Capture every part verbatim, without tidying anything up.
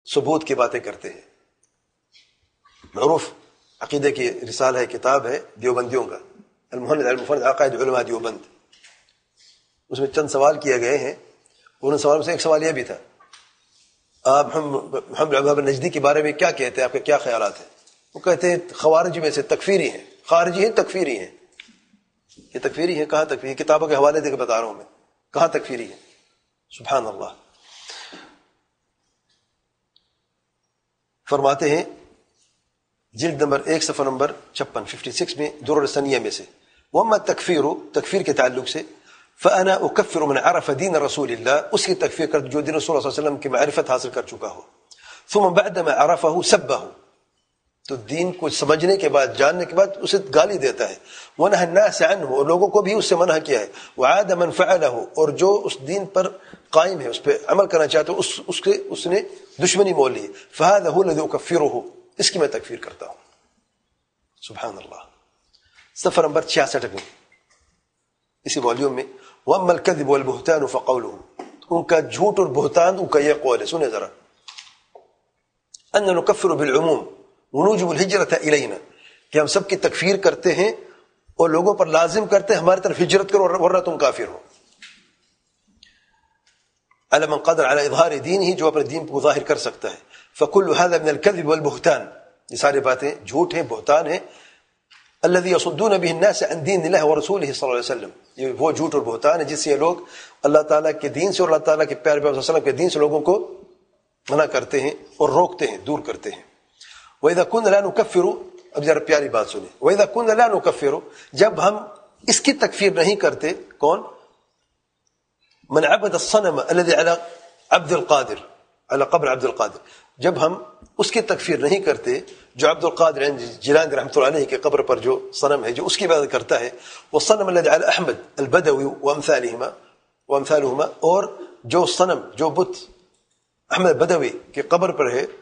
ثبوت کی باتیں کرتے ہیں. معروف عقیدے کی رسالہ ہے، کتاب ہے دیوبندیوں کا، المحند المفرد عقائد علماء دیوبند. اس میں چند سوال کیے گئے ہیں. ان سوالوں سے ایک سوال یہ بھی تھا، آپ محمد الوہاب نجدی کے بارے میں کیا کہتے ہیں، آپ کے کیا خیالات ہیں؟ وہ کہتے ہیں خوارج میں سے تکفیری ہیں. خارجی ہیں تکفیری ہیں. یہ تکفیری ہیں؟ کہاں تکفیری؟ کتابوں کے حوالے دے کے بتا رہا ہوں میں، کہاں تکفیری ہے؟ سبحان اللہ. فرماتے ہیں جلد نمبر ایک صفحہ نمبر چھپن ففٹی سکس میں درر السنیہ میں سے، وَأَمَّا التَّكْفِيرُ تکفیر کے تعلق سے، فَأَنَا أُكَفِّرُ مَنْ عَرَفَ دِينَ رَسُولِ اللَّهِ، اس کی تکفیر کر جو دین رسول اللہ صلی اللہ علیہ وسلم کی معرفت حاصل کر چکا ہو. ثُمَّ بَعْدَمَا عَرَفَهُ سَبَّهُ، تو دین کو سمجھنے کے بعد، جاننے کے بعد اسے گالی دیتا ہے. وَنَهَى النَّاسَ عَنْهُ، اور لوگوں کو بھی اس سے منع کیا ہے. وَعَادَ مَنْ فَعَلَهُ، اور جو اس دین پر قائم ہے، اس پہ عمل کرنا چاہتا ہے، اس اس کے اس نے دشمنی مول لی. فَهَذَا هُوَ الَّذِي أُكَفِّرُهُ، اس کی میں تکفیر کرتا ہوں. سبحان اللہ. صفحہ نمبر چھیاسٹھ میں اسی والیوم میں، وَأَمَّا الْكَذِبُ وَالْبُهْتَانُ فَقَوْلُهُ، ان کا جھوٹ اور بہتان ان کا یہ قول ہے. سنیں ذرا، أَنَّ نُكَفِّرُ بِالْعُمُومِ وَنُوجِبُ الْهِجْرَةَ إِلَيْنَا، کہ ہم سب کی تکفیر کرتے ہیں اور لوگوں پر لازم کرتے ہیں ہماری طرف ہجرت کرو ورنہ تم کافر ہو. عَلَى مَنْ قَدَرَ عَلَى إِظْهَارِ دِينِهِ، جو اپنے دین کو ظاہر کر سکتا ہے. فَكُلُّ هَذَا مِنَ الْكَذِبِ وَالْبُهْتَانِ، یہ ساری باتیں جھوٹ ہیں، بہتان ہیں. الذي يصدون به الناس عن دين الله ورسوله صلی اللہ علیہ وسلم، یہ وہ جھوٹ اور بہتان ہے جس سے لوگ اللہ تعالیٰ کے دین سے اور اللہ تعالیٰ کے پیارے پیغمبر صلی اللہ علیہ وسلم کے دین سے لوگوں کو منع کرتے ہیں اور روکتے ہیں، دور کرتے ہیں. وَإِذَا كُنَّا لَا نُكَفِّرُ، اب ذرا پیاری بات سنیں، وَإِذَا كُنَّا لَا نُكَفِّرُ، جب ہم اس کی تکفیر نہیں کرتے. کون؟ من عبد الصنم الذي على عبد القادر، على قبر عبد القادر، جب ہم اس کی تکفیر نہیں کرتے جو عبد القادر جیلانی رحمۃ اللہ علیہ کے قبر پر جو صنم ہے، جو اس کی عبادت کرتا ہے. والصنم الذي على احمد البدوی وامثالهما وامثالهما، اور جو صنم جو بت احمد بدوی کے قبر پر ہے،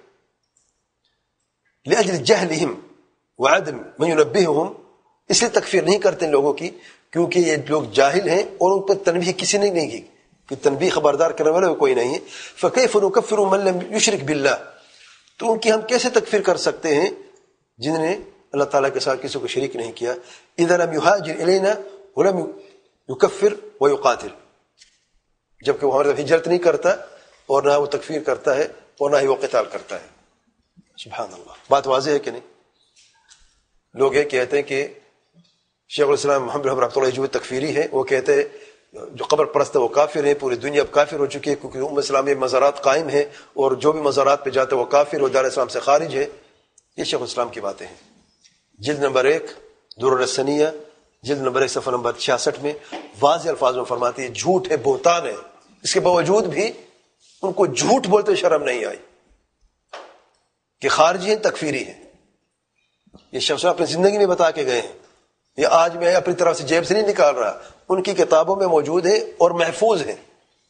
لاجل جهلهم وعدم من ينبههم، اس لیے تکفیر نہیں کرتے ان لوگوں کی کیونکہ یہ لوگ جاہل ہیں اور ان پر تنبیہ کسی نے نہیں کی، کہ تنبیہ خبردار کرنے والا کوئی نہیں ہے. فكيف نكفر من لم يشرك بالله، تو ان کی ہم کیسے تکفیر کر سکتے ہیں جنہوں نے اللہ تعالیٰ کے ساتھ کسی کو شریک نہیں کیا. اذا لم يهاجر الينا ولم يكفر ويقاتل، جبکہ وہ ہمارے طرف ہجرت نہیں کرتا اور نہ وہ تکفیر کرتا ہے اور نہ ہی وہ قتال کرتا ہے. سبحان اللہ. بات واضح ہے کہ نہیں؟ لوگ یہ کہتے ہیں کہ شیخ الاسلام محمد بن رحمۃ اللہ جو تکفیری ہے، وہ کہتے ہیں جو قبر پرست ہے وہ کافر ہیں، پوری دنیا اب کافر ہو چکی ہے کیونکہ امت اسلام میں مزارات قائم ہیں اور جو بھی مزارات پہ جاتا ہے وہ کافر اور دار اسلام سے خارج ہے. یہ شیخ الاسلام کی باتیں ہیں. جلد نمبر ایک درر السنیہ، جلد نمبر ایک صفحہ نمبر چھیاسٹھ میں واضح الفاظ میں فرماتی ہے جھوٹ ہے، بہتان ہے. اس کے باوجود بھی ان کو جھوٹ بولتے شرم نہیں آئی کہ خارجی ہیں، تکفیری ہیں. یہ شخص اپنی زندگی میں بتا کے گئے ہیں. یہ آج میں اپنی طرف سے جیب سے نہیں نکال رہا، ان کی کتابوں میں موجود ہے اور محفوظ ہیں.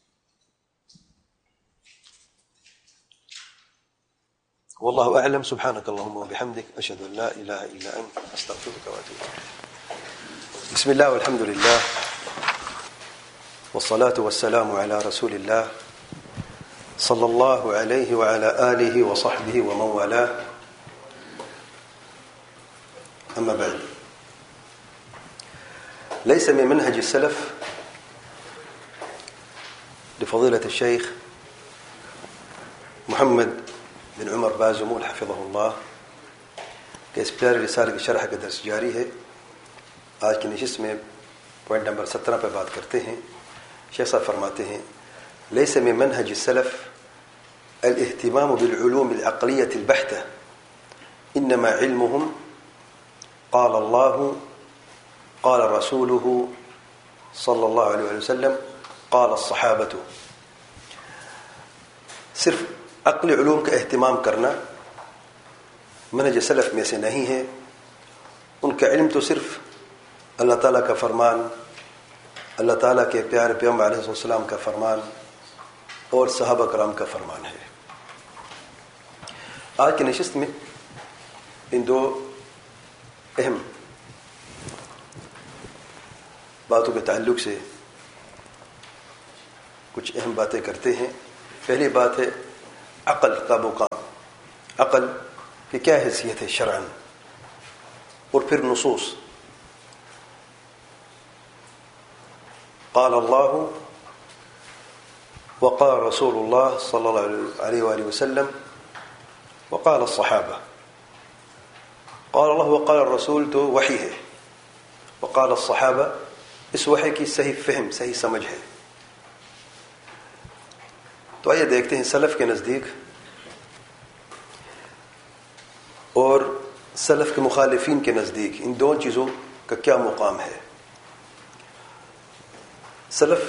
واللہ اعلم. سبحانک اللہم وبحمدک، اشہد ان لا الہ الا انت، استغفرک واتوب الیک. بسم اللہ والحمد للہ والصلاة والسلام علی رسول اللہ صلی اللہ علیہ وعلی آلہ وصحبہ ومن والاه. اما بعد، ليس من منهج السلف لفضيلة الشيخ محمد بن عمر بازمول حفظه الله کہ اس پیاری رسالے کی شرح کا درس جاری ہے. آج کی نشست میں پوائنٹ نمبر سترہ پہ بات کرتے ہیں. شیخ صاحب فرماتے ہیں ليس من منهج السلف الاهتمام بالعلوم العقلية البحتة، إنما علمهم قال الله قال رسوله صلی اللہ علیہ وسلم قال الصحابة. صرف عقل علوم کا اہتمام کرنا منہج سلف میں سے نہیں ہے. ان کا علم تو صرف اللہ تعالیٰ کا فرمان، اللہ تعالیٰ کے پیارے پیغمبر علیہ السلام کا فرمان اور صحابہ کرام کا فرمان ہے. آج کی نشست میں ان دو اہم باتوں کے تعلق سے کچھ اہم باتیں کرتے ہیں. پہلی بات ہے عقل کا مقام، عقل کی کیا حیثیت ہے شرعاً، اور پھر نصوص. قال اللہ وقال رسول اللہ صلی اللہ علیہ وآلہ وسلم وقال الصحابہ. قال اللہ وقال الرسول تو وحی ہے، وقال الصحابہ اس وحی کی صحیح فہم، صحیح سمجھ ہے. تو آئیے دیکھتے ہیں سلف کے نزدیک اور سلف کے مخالفین کے نزدیک ان دو چیزوں کا کیا مقام ہے. سلف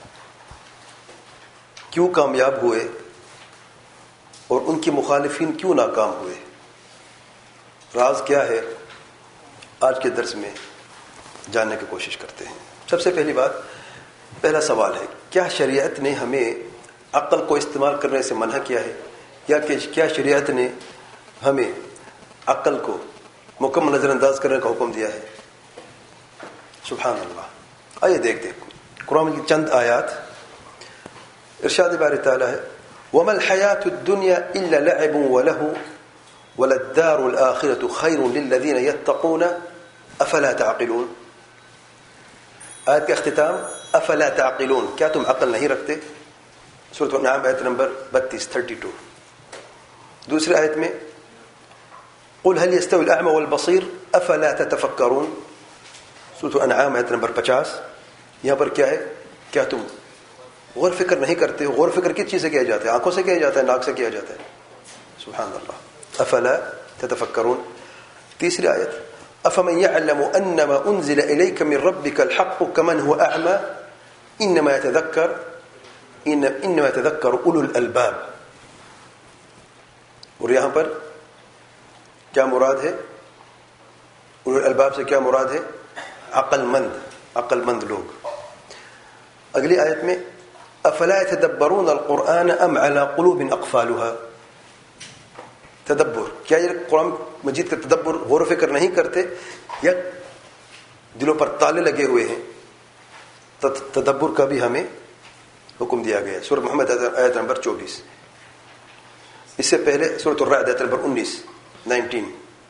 کیوں کامیاب ہوئے اور ان کے مخالفین کیوں ناکام ہوئے، راز کیا ہے، آج کے درس میں جاننے کی کوشش کرتے ہیں. سب سے پہلی بات، پہلا سوال ہے، کیا شریعت نے ہمیں عقل کو استعمال کرنے سے منع کیا ہے، یا کہ کیا شریعت نے ہمیں عقل کو مکمل نظر انداز کرنے کا حکم دیا ہے؟ سبحان اللہ. آئیے دیکھتے ہیں قرآن کی چند آیات. ارشاد باری تعالیٰ ہے وَمَا الْحَيَاةُ الدُّنْيَا إِلَّا لَعِبٌ وَلَهُ وَلَلدَّارُ الْآخِرَةُ خَيْرٌ لِلَّذِينَ يَتَّقُونَ أَفَلَا تَعْقِلُونَ. آیت کا اختتام افلا تعقلون، کیا تم عقل نہیں رکھتے؟ سورۃ الانعام آیت نمبر بتیس بتیس. دوسری آیت میں قل هل يستوي الاعمى والبصير افلا تتفکرون، سورۃ الانعام آیت نمبر پچاس. یہاں پر کیا ہے، کیا تم غور فکر نہیں کرتے ہو؟ غور فکر کس چیز سے کیا جاتا ہے؟ آنکھوں سے کیا جاتا ہے، ناک سے کیا جاتا ہے. سبحان اللہ. افلا تتفکرون. تیسری آیت افمن يعلم انما انزل اليك من ربك الحق كمن هو اعمى انما يتذكر انما يتذكر اولو الالباب. اور یہاں پر کیا مراد ہے؟ اولو الالباب سے کیا مراد ہے؟ عقل مند، عقل مند لوگ. اگلی آیت میں افلا يتدبرون القرآن ام على قلوب اقفالها. تدبر، کیا یہ قرآن مجید کا تدبر، غور و فکر نہیں کرتے، یا دلوں پر تالے لگے ہوئے ہیں؟ تدبر کا بھی ہمیں حکم دیا گیا ہے. سورۃ محمد آیت نمبر چوبیس. اس سے پہلے سورۃ الرعد آیت نمبر انیس نائنٹین.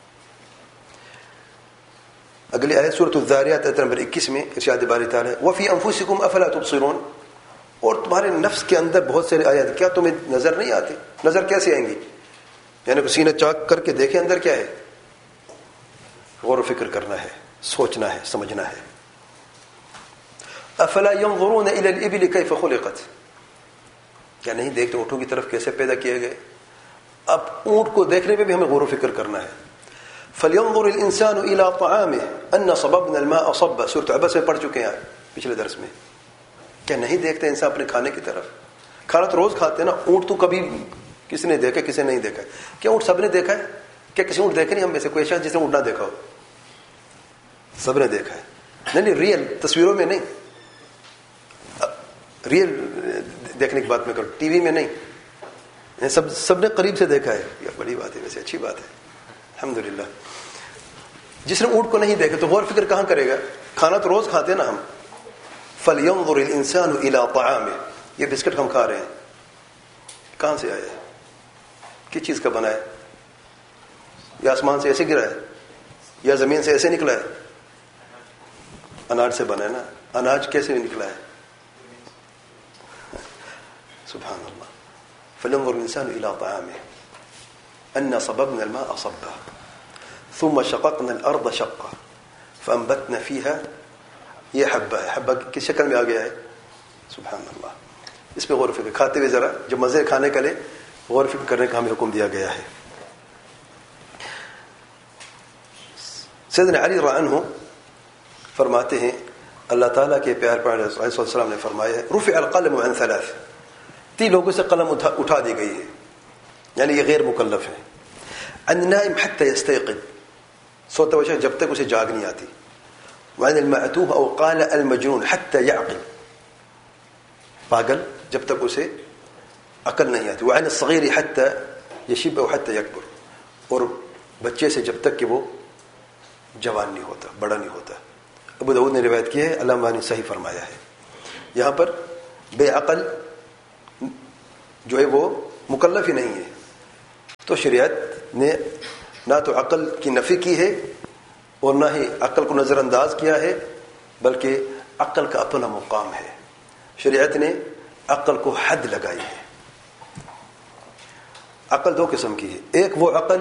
اگلی آیت سورۃ الذاریات آیت نمبر اکیس میں ارشاد باری تعالیٰ وفی انفسکم افلا تبصرون. اور تمہارے نفس کے اندر بہت سارے آیات، کیا تمہیں نظر نہیں آتے؟ نظر کیسے آئیں گی؟ یعنی سینہ چاک کر کے دیکھیں اندر کیا ہے. غور و فکر کرنا ہے، سوچنا ہے، سمجھنا ہے. افلا ينظرون الى الابل كيف خلقت. کیا نہیں دیکھتے اونٹوں کی طرف کیسے پیدا کیے گئے؟ اب اونٹ کو دیکھنے پہ بھی ہمیں غور و فکر کرنا ہے. فلينظر الانسان الى طعامه ان صببنا الماء صبا. سورۃ عبس میں پڑھ چکے ہیں پچھلے درس میں. کیا نہیں دیکھتے انسان اپنے کھانے کی طرف؟ کھانا تو روز کھاتے ہیں نا. اونٹ تو کبھی کسی نے دیکھا، کسی نے نہیں دیکھا. کیا اونٹ سب نے دیکھا ہے؟ کیا کسی اونٹ دیکھا نہیں ہم میں سے کوئی ایسا جس نے اونٹ نہ دیکھا ہو؟ سب نے دیکھا ہے. نہیں نہیں ریئل تصویروں میں نہیں، ریئل دیکھنے کی بات میں کروں، ٹی وی میں نہیں. سب سب نے قریب سے دیکھا ہے. یہ بڑی بات ہے، ویسے اچھی بات ہے الحمدللہ. جس نے اونٹ کو نہیں دیکھا تو غور فکر کہاں کرے گا؟ کھانا تو روز کھاتے ہیں نا ہم. فَلْيَنظُرِ الْإِنسَانُ إِلَىٰ طَعَامِهِ. یہ بسکٹ ہم کھا رہے ہیں، کہاں سے آیا ہے؟ کس چیز کا بنا ہے؟ یا آسمان سے ایسے گرا ہے، یا زمین سے ایسے نکلا ہے؟ اناج سے بنا ہے نا. اناج کیسے نکلا ہے؟ سبحان اللہ. فَلْيَنظُرِ الْإِنسَانُ إِلَىٰ طَعَامِهِ أَنَّا صَبَبْنَا الْمَاءَ صَبًّا ثُمَّ شَقَقْنَا الْأَرْضَ شَقًّا فَأَنبَتْنَا فِيهَا. یہ حبہ ہے، حبہ کس شکل میں آ گیا ہے؟ سبحان اللہ. اس پہ غور و فکر کھاتے ہوئے ذرا جو مزے کھانے کا لے غور و فکر کرنے کا ہمیں حکم دیا گیا ہے. سیدنا علی رضی اللہ عنہ فرماتے ہیں اللہ تعالیٰ کے پیار پیارے علیہ السلام نے فرمایا ہے رفع القلم عن ثلاث. تین لوگوں سے قلم اٹھا, اٹھا دی گئی ہے، یعنی یہ غیر مکلف ہے. عن النائم حتى يستيقظ، سوتا ہوا جب تک اسے جاگ نہیں آتی. وعن المعتوه او قال المجنون حتى يعقل، پاگل جب تک اسے عقل نہیں آتی. وعن الصغير حتى يشب او حتى يكبر، اور بچے سے جب تک کہ وہ جوان نہیں ہوتا، بڑا نہیں ہوتا. ابو داؤد نے روایت کی ہے، علامہ نے صحیح فرمایا ہے. یہاں پر بے عقل جو ہے وہ مکلف ہی نہیں ہے. تو شریعت نے نہ تو عقل کی نفی کی ہے اور نہ ہی عقل کو نظر انداز کیا ہے، بلکہ عقل کا اپنا مقام ہے. شریعت نے عقل کو حد لگائی ہے. عقل دو قسم کی ہے. ایک وہ عقل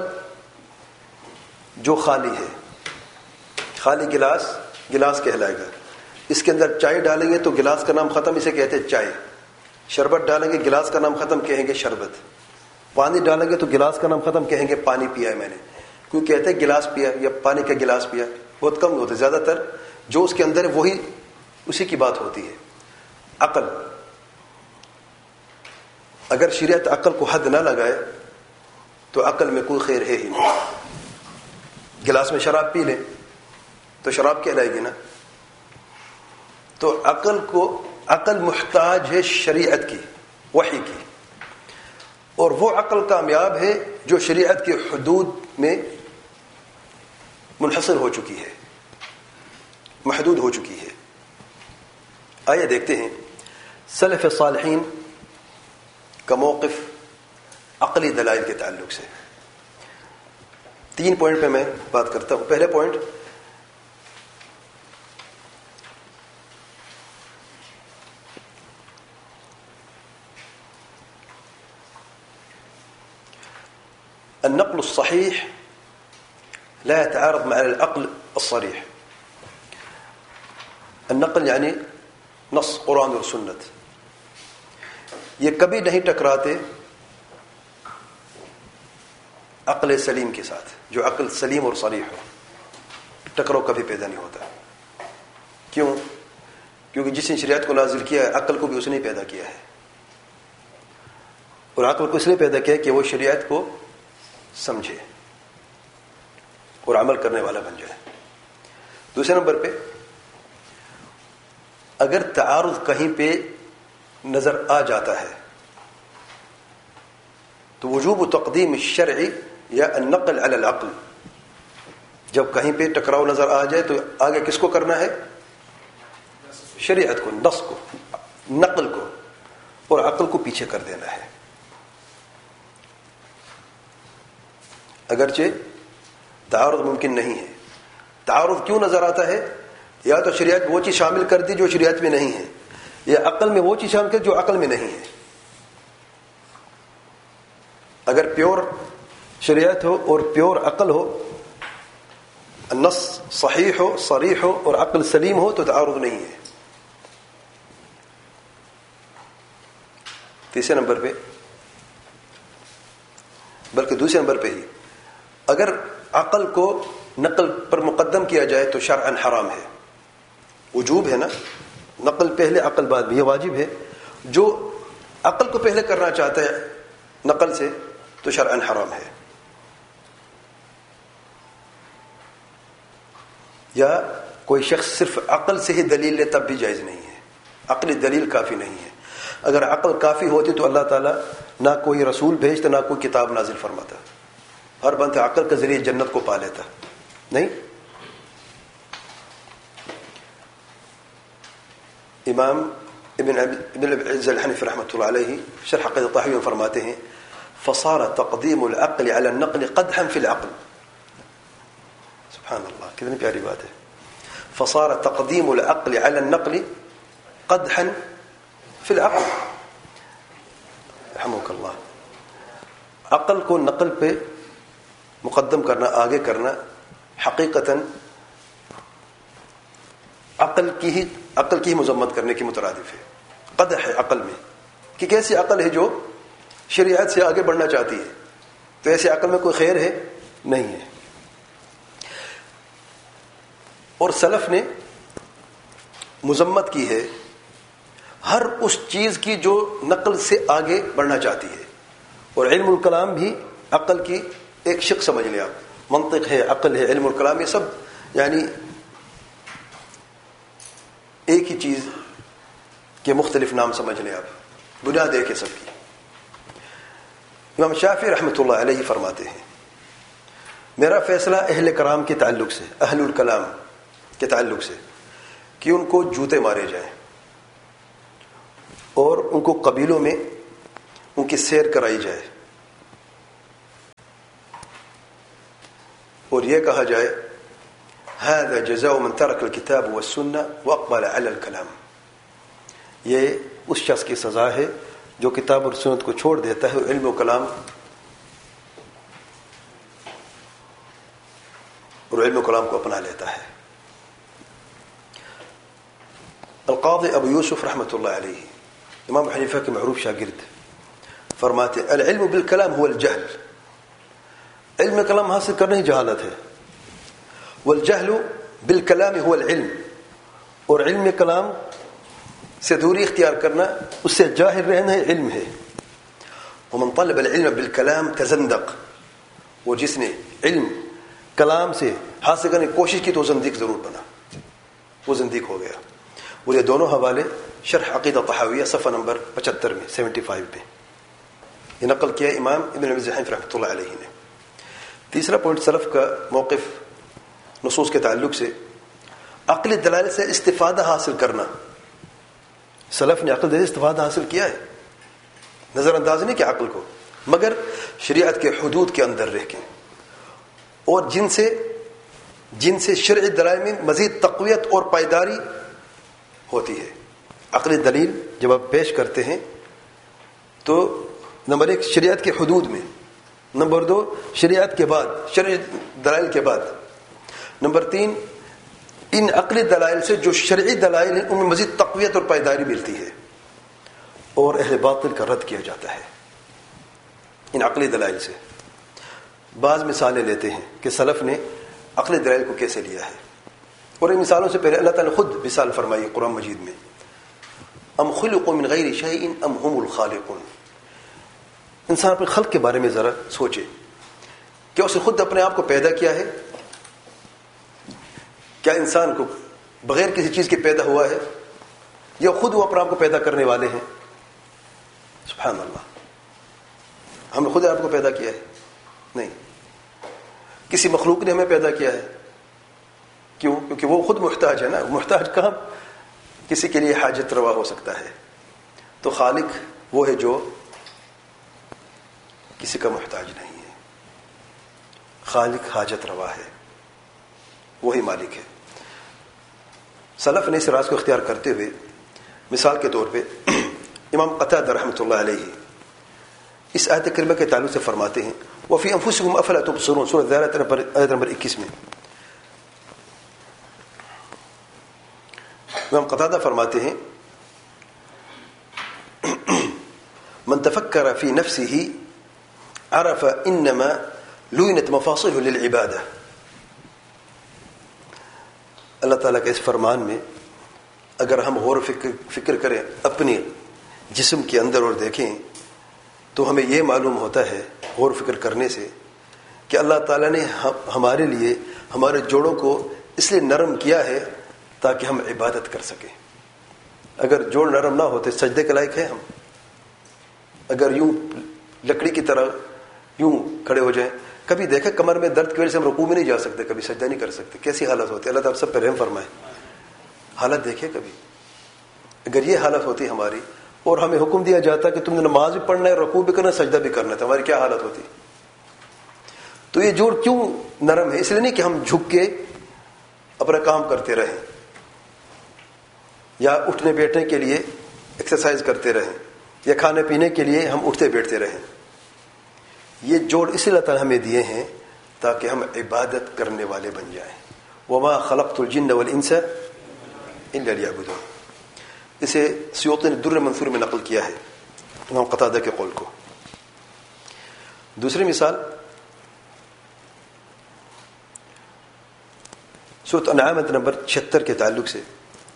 جو خالی ہے، خالی گلاس گلاس کہلائے گا. اس کے اندر چائے ڈالیں گے تو گلاس کا نام ختم، اسے کہتے ہیں چائے. شربت ڈالیں گے گلاس کا نام ختم، کہیں گے شربت. پانی ڈالیں گے تو گلاس کا نام ختم، کہیں گے پانی پیا ہے میں نے. کیوں کہتے ہیں گلاس پیا یا پانی کا گلاس پیا؟ بہت کم ہوتے، زیادہ تر جو اس کے اندر ہے وہی اسی کی بات ہوتی ہے. عقل، اگر شریعت عقل کو حد نہ لگائے تو عقل میں کوئی خیر ہے ہی نہیں. گلاس میں شراب پی لیں تو شراب کہلائے گی نا. تو عقل کو عقل محتاج ہے شریعت کی، وحی کی. اور وہ عقل کامیاب ہے جو شریعت کے حدود میں منحصر ہو چکی ہے، محدود ہو چکی ہے. آئیے دیکھتے ہیں سلف صالحین کا موقف عقلی دلائل کے تعلق سے. تین پوائنٹ پہ میں بات کرتا ہوں. پہلے پوائنٹ، النقل الصحيح لا يتعارض مع العقل الصريح. النقل یعنی نص قرآن اور سنت، یہ کبھی نہیں ٹکراتے عقل سلیم کے ساتھ. جو عقل سلیم اور صریح ہو، ٹکراؤ کبھی پیدا نہیں ہوتا. کیوں؟ کیونکہ جس نے شریعت کو نازل کیا ہے عقل کو بھی اس نے پیدا کیا ہے، اور عقل کو اس لیے پیدا کیا ہے کہ وہ شریعت کو سمجھے اور عمل کرنے والا بن جائے. دوسرے نمبر پہ، اگر تعارض کہیں پہ نظر آ جاتا ہے تو وجوب تقدیم الشرع یا النقل علی العقل. جب کہیں پہ ٹکراؤ نظر آ جائے تو آگے کس کو کرنا ہے؟ شریعت کو، نص کو، نقل کو، اور عقل کو پیچھے کر دینا ہے. اگرچہ تعارض ممکن نہیں ہے. تعارض کیوں نظر آتا ہے؟ یا تو شریعت وہ چیز شامل کر دی جو شریعت میں نہیں ہے، یا عقل میں وہ چیز شامل کر جو عقل میں نہیں ہے. اگر پیور شریعت ہو اور پیور عقل ہو، النص صحیح ہو، صریح ہو، اور عقل سلیم ہو تو تعارض نہیں ہے. تیسرے نمبر پہ، بلکہ دوسرے نمبر پہ ہی، اگر عقل کو نقل پر مقدم کیا جائے تو شرعاً حرام ہے. وجوب ہے نا، نقل پہلے عقل بعد میں، یہ واجب ہے. جو عقل کو پہلے کرنا چاہتا ہے نقل سے تو شرعاً حرام ہے. یا کوئی شخص صرف عقل سے ہی دلیل لے تب بھی جائز نہیں ہے. عقلی دلیل کافی نہیں ہے. اگر عقل کافی ہوتی تو اللہ تعالیٰ نہ کوئی رسول بھیجتا، نہ کوئی کتاب نازل فرماتا. ہر بندہ عقل کے ذریعے جنت کو پا لیتا. نہیں، امام ابن ابن العز الحنفی رحمۃ اللہ علیہ شرح عقیدۃ الطحاوی میں فرماتے ہیں فصار تقدیم العقل على النقل قدحا في العقل. سبحان اللہ، کتنی پیاری بات ہے. فصار تقدیم العقل على النقل قدحا في العقل. رحمك اللہ. عقل کو نقل پہ مقدم کرنا، آگے کرنا، حقیقتاً عقل کی ہی عقل کی ہی مذمت کرنے کی مترادف ہے. قدح ہے عقل میں کہ کیسی عقل ہے جو شریعت سے آگے بڑھنا چاہتی ہے. تو ایسے عقل میں کوئی خیر ہے نہیں ہے. اور سلف نے مذمت کی ہے ہر اس چیز کی جو نقل سے آگے بڑھنا چاہتی ہے. اور علم الکلام بھی عقل کی ایک شق سمجھ لیں آپ. منطق ہے، عقل ہے، علم الکلام، یہ سب یعنی ایک ہی چیز کے مختلف نام سمجھ لیں آپ. بنیاد ایک ہے سب کی. امام شافعی رحمۃ اللہ علیہ فرماتے ہیں میرا فیصلہ اہل کرام کے تعلق سے، اہل الکلام کے تعلق سے، کہ ان کو جوتے مارے جائیں اور ان کو قبیلوں میں ان کی سیر کرائی جائے اور یہ کہا جائے هذا جزاء من ترك الكتاب والسنة واقبل على الكلام، یہ اس شخص کی سزا ہے جو کتاب اور سنت کو چھوڑ دیتا ہے اور علم و کلام اور علم و کلام کو اپنا لیتا ہے۔ القاضی ابو یوسف رحمۃ اللہ علیہ، امام حنیفہ کے معروف شاگرد، فرماتے العلم بالکلام هو الجہل، علم کلام حاصل کرنا ہی جہالت ہے، والجہل بالکلام هو العلم، اور علم کلام سے دوری اختیار کرنا، اس سے جاہل رہنا ہے علم ہے۔ ومن طلب العلم بالکلام تزندق، وہ جس نے علم کلام سے حاصل کرنے کی کوشش کی تو زندیق ضرور بنا، وہ زندیق ہو گیا۔ اور یہ دونوں حوالے شرح عقیدہ طحاویہ صفحہ نمبر پچہتر میں سیونٹی فائیو پہ یہ نقل کیا امام ابن ابی ذئب رحمۃ اللہ علیہ نے۔ تیسرا پوائنٹ سلف کا موقف نصوص کے تعلق سے، عقلی دلائل سے استفادہ حاصل کرنا۔ سلف نے عقل سے استفادہ حاصل کیا ہے، نظر انداز نہیں کیا عقل کو، مگر شریعت کے حدود کے اندر رہ کے، اور جن سے جن سے شرعی دلائل میں مزید تقویت اور پائیداری ہوتی ہے۔ عقلی دلیل جب آپ پیش کرتے ہیں تو نمبر ایک شریعت کے حدود میں، نمبر دو شریعت کے بعد، شرعی دلائل کے بعد، نمبر تین ان عقلی دلائل سے جو شرعی دلائل ہیں ان میں مزید تقویت اور پائیداری ملتی ہے، اور اہل باطل کا رد کیا جاتا ہے ان عقلی دلائل سے۔ بعض مثالیں لیتے ہیں کہ سلف نے عقلی دلائل کو کیسے لیا ہے، اور ان مثالوں سے پہلے اللہ تعالیٰ نے خود مثال فرمائی قرآن مجید میں، ام خلقوا من غیر شیء ام هم الخالقون۔ انسان اپنے خلق کے بارے میں ذرا سوچے، کیا اس نے خود اپنے آپ کو پیدا کیا ہے؟ کیا انسان کو بغیر کسی چیز کے پیدا ہوا ہے، یا خود وہ اپنے آپ کو پیدا کرنے والے ہیں؟ سبحان اللہ، ہم نے خود آپ کو پیدا کیا ہے؟ نہیں، کسی مخلوق نے ہمیں پیدا کیا ہے۔ کیوں؟ کیونکہ وہ خود محتاج ہے نا، محتاج کہاں کسی کے لیے حاجت روا ہو سکتا ہے؟ تو خالق وہ ہے جو کسی کا محتاج نہیں ہے، خالق حاجت روا ہے، وہی مالک ہے۔ سلف نے اس راز کو اختیار کرتے ہوئے مثال کے طور پہ امام قتادہ رحمۃ اللہ علیہ اس آیت کریمہ کے تعلق سے فرماتے ہیں وفی انفسکم افلا تبصرون، سورۃ الذارiyات آیت نمبر اکیس میں امام قتادہ فرماتے ہیں من تفکر فی نفسه عرف انما لوینت مفاصله للعبادہ۔ اللہ تعالیٰ کے اس فرمان میں اگر ہم غور و فکر, فکر کریں اپنے جسم کے اندر اور دیکھیں تو ہمیں یہ معلوم ہوتا ہے غور و فکر کرنے سے کہ اللہ تعالیٰ نے ہمارے لیے ہمارے جوڑوں کو اس لیے نرم کیا ہے تاکہ ہم عبادت کر سکیں۔ اگر جوڑ نرم نہ ہوتے سجدے کے لائق ہیں ہم؟ اگر یوں لکڑی کی طرح یوں کھڑے ہو جائیں، کبھی دیکھیں کمر میں درد کی وجہ سے ہم رکوع میں نہیں جا سکتے، کبھی سجدہ نہیں کر سکتے، کیسی حالت ہوتی ہے؟ اللہ تعالیٰ سب پہ رحم فرمائے۔ حالت دیکھیں کبھی، اگر یہ حالت ہوتی ہماری اور ہمیں حکم دیا جاتا کہ تم نے نماز بھی پڑھنا ہے، رکوع بھی کرنا، سجدہ بھی کرنا ہے، تو ہماری کیا حالت ہوتی؟ تو یہ جوڑ کیوں نرم ہے؟ اس لیے نہیں کہ ہم جھک کے اپنا کام کرتے رہیں یا اٹھنے بیٹھنے کے لیے ایکسرسائز کرتے رہیں یا کھانے پینے کے لیے ہم اٹھتے بیٹھتے رہیں۔ یہ جوڑ اس لیے اللہ تعالیٰ ہمیں دیے ہیں تاکہ ہم عبادت کرنے والے بن جائیں۔ وما خلقت الجن والانس الا لیعبدون، اسے سیوطی نے در منثور میں نقل کیا ہے امام قتادہ کے قول کو۔ دوسری مثال سورۃ انعام نمبر چھہتر کے تعلق سے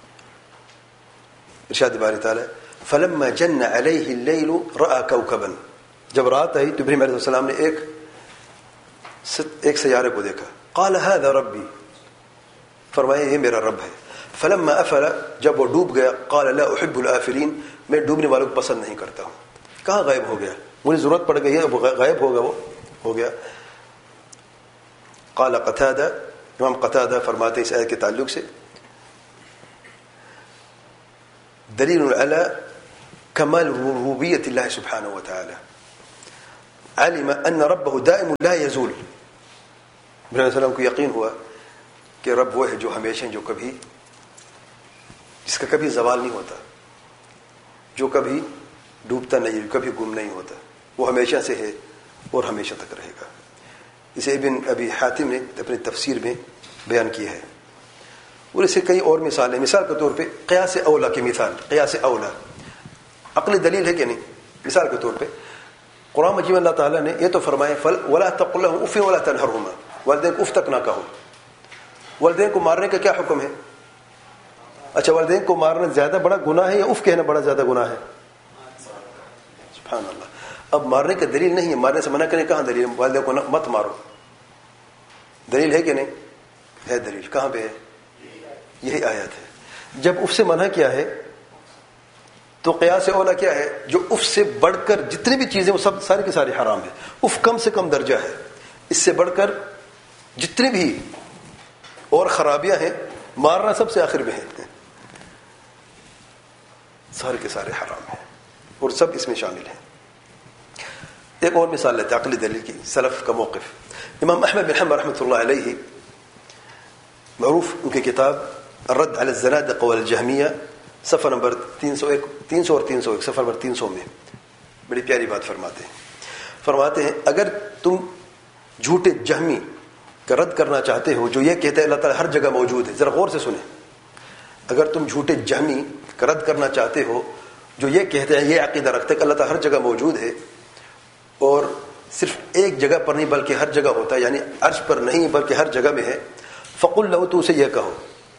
ارشاد باری تعالیٰ فلما جن علیہ اللیل رأى کوکبا، جب رات آئی تو ابراہیم علیہ السلام نے ایک ایک سیارے کو دیکھا، قال هذا ربی، فرمایا یہ میرا رب ہے۔ فلما افل، جب وہ ڈوب گیا، قال لا احب الافلین، میں ڈوبنے والوں کو پسند نہیں کرتا ہوں۔ کہاں غائب ہو گیا؟ مجھے ضرورت پڑ گئی ہے، وہ غائب ہوگا، وہ ہو گیا۔ قال قتادہ، امام قتادہ فرماتے اس آیت کے تعلق سے دلیل علی کمال ربوبیت اللہ سبحانہ و تعالی علم ان ربہ دائم لا یزول. نبی علیہ السلام کو یقین ہوا کہ رب وہ ہے جو ہمیشہ جو کبھی جس کا کبھی زوال نہیں ہوتا, جو کبھی ڈوبتا نہیں, کبھی گم نہیں ہوتا, وہ ہمیشہ سے ہے اور ہمیشہ تک رہے گا. اسے ابن ابی حاتم نے اپنی تفسیر میں بیان کیا ہے. اور اسے کئی اور مثالیں, مثال کے طور پہ قیاس اولا کی مثال, قیاس اولا عقلی دلیل ہے کہ نہیں. مثال کے طور پہ قرآن مجید میں اللہ تعالیٰ نے یہ تو فرمایا فل ولا تقل لهم اف ولا تنهرهما, والدین کو اف تک نہ کہو. والدین کو مارنے کا کیا حکم ہے؟ اچھا, والدین کو مارنا زیادہ بڑا گناہ ہے یا اف کہنا بڑا زیادہ گناہ ہے؟ سبحان اللہ. اب مارنے کا دلیل نہیں ہے, مارنے سے منع کرنے کہاں دلیل ہے؟ والدین کو مت مارو, دلیل ہے کہ نہیں ہے؟ دلیل کہاں پہ ہے؟ یہی آیت ہے. جب اف سے منع کیا ہے تو قیاس اولا کیا ہے؟ جو اف سے بڑھ کر جتنی بھی چیزیں وہ سب ساری کی ساری حرام ہے. اف کم سے کم درجہ ہے, اس سے بڑھ کر جتنی بھی اور خرابیاں ہیں مارنا سب سے آخر میں ہے. سارے کے سارے حرام ہیں اور سب اس میں شامل ہیں. ایک اور مثال لیتے ہیں عقلی دلیل کی, سلف کا موقف. امام احمد بن حنبل رحمۃ اللہ علیہ, معروف ان کی کتاب الرد علی الزنادقہ والجہمیہ, صفحہ نمبر تین سو ایک تین سو اور تین سو ایک صفحہ نمبر تین سو میں بڑی پیاری بات فرماتے ہیں. فرماتے ہیں اگر تم جھوٹے جہمی کا رد کرنا چاہتے ہو جو یہ کہتے ہیں اللہ تعالیٰ ہر جگہ موجود ہے, ذرا غور سے سنیں, اگر تم جھوٹے جہمی کا رد کرنا چاہتے ہو جو یہ کہتے ہیں, یہ عقیدہ رکھتے ہیں کہ اللہ تعالیٰ ہر جگہ موجود ہے اور صرف ایک جگہ پر نہیں بلکہ ہر جگہ ہوتا ہے, یعنی عرش پر نہیں بلکہ ہر جگہ میں ہے, فقل لو, تو اسے یہ کہو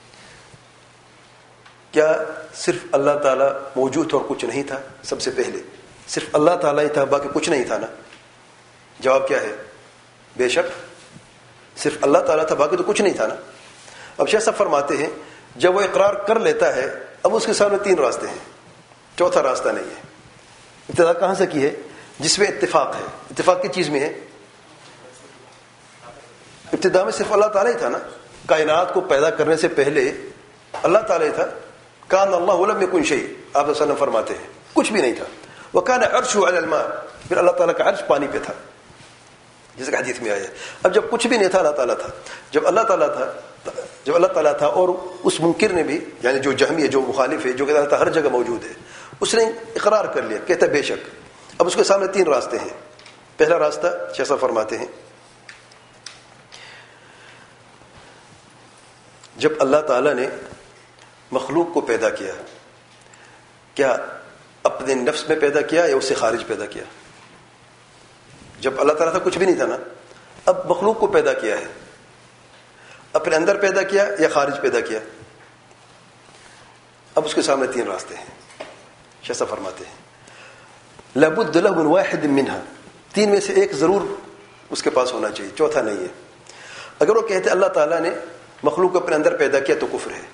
کیا صرف اللہ تعالیٰ موجود تھا اور کچھ نہیں تھا؟ سب سے پہلے صرف اللہ تعالیٰ ہی تھا, باقی کچھ نہیں تھا نا. جواب کیا ہے؟ بے شک صرف اللہ تعالیٰ تھا, باقی تو کچھ نہیں تھا نا. اب شیخ صاحب فرماتے ہیں جب وہ اقرار کر لیتا ہے, اب اس کے سامنے تین راستے ہیں, چوتھا راستہ نہیں ہے. ابتدا کہاں سے کی ہے؟ جس میں اتفاق ہے. اتفاق کی چیز میں ہے؟ ابتدا میں صرف اللہ تعالیٰ ہی تھا نا. کائنات کو پیدا کرنے سے پہلے اللہ تعالیٰ ہی تھا. کان اللہ لم یکن شیء, آپ صلی اللہ علیہ وسلم فرماتے ہیں کچھ بھی نہیں تھا. وکان عرشہ علی الماء, پھر اللہ تعالیٰ کا عرش پانی پہ تھا, جیسے کہ حدیث میں آیا ہے. اب جب کچھ بھی نہیں تھا اللہ تعالیٰ تھا. جب اللہ تعالیٰ تھا جب اللہ تعالیٰ تھا اور اس منکر نے بھی, یعنی جو جہمی ہے, جو مخالف ہے, جو کہتا تھا ہر جگہ موجود ہے, اس نے اقرار کر لیا, کہتا ہے بے شک. اب اس کے سامنے تین راستے ہیں. پہلا راستہ شیخ صاحب فرماتے ہیں جب اللہ تعالیٰ نے مخلوق کو پیدا کیا, کیا اپنے نفس میں پیدا کیا یا اس سے خارج پیدا کیا؟ جب اللہ تعالیٰ تھا کچھ بھی نہیں تھا نا, اب مخلوق کو پیدا کیا ہے, اپنے اندر پیدا کیا یا خارج پیدا کیا؟ اب اس کے سامنے تین راستے ہیں. شیخ صاحب فرماتے ہیں لابد له من واحد منها, تین میں سے ایک ضرور اس کے پاس ہونا چاہیے, چوتھا نہیں ہے. اگر وہ کہتے اللہ تعالیٰ نے مخلوق کو اپنے اندر پیدا کیا تو کفر ہے,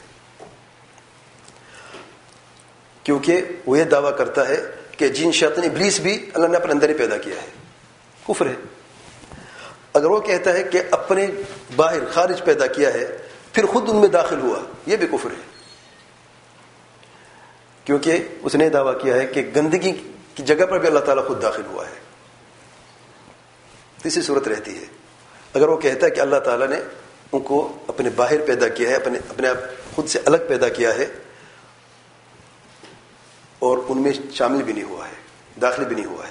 کیونکہ وہ یہ دعویٰ کرتا ہے کہ جن شیطان ابلیس بھی اللہ نے اپنے اندر ہی پیدا کیا ہے, کفر ہے. اگر وہ کہتا ہے کہ اپنے باہر خارج پیدا کیا ہے پھر خود ان میں داخل ہوا, یہ بھی کفر ہے, کیونکہ اس نے دعویٰ کیا ہے کہ گندگی کی جگہ پر بھی اللہ تعالیٰ خود داخل ہوا ہے. تیسری صورت رہتی ہے اگر وہ کہتا ہے کہ اللہ تعالیٰ نے ان کو اپنے باہر پیدا کیا ہے, اپنے اپنے آپ خود سے الگ پیدا کیا ہے اور ان میں شامل بھی نہیں ہوا ہے, داخل بھی نہیں ہوا ہے,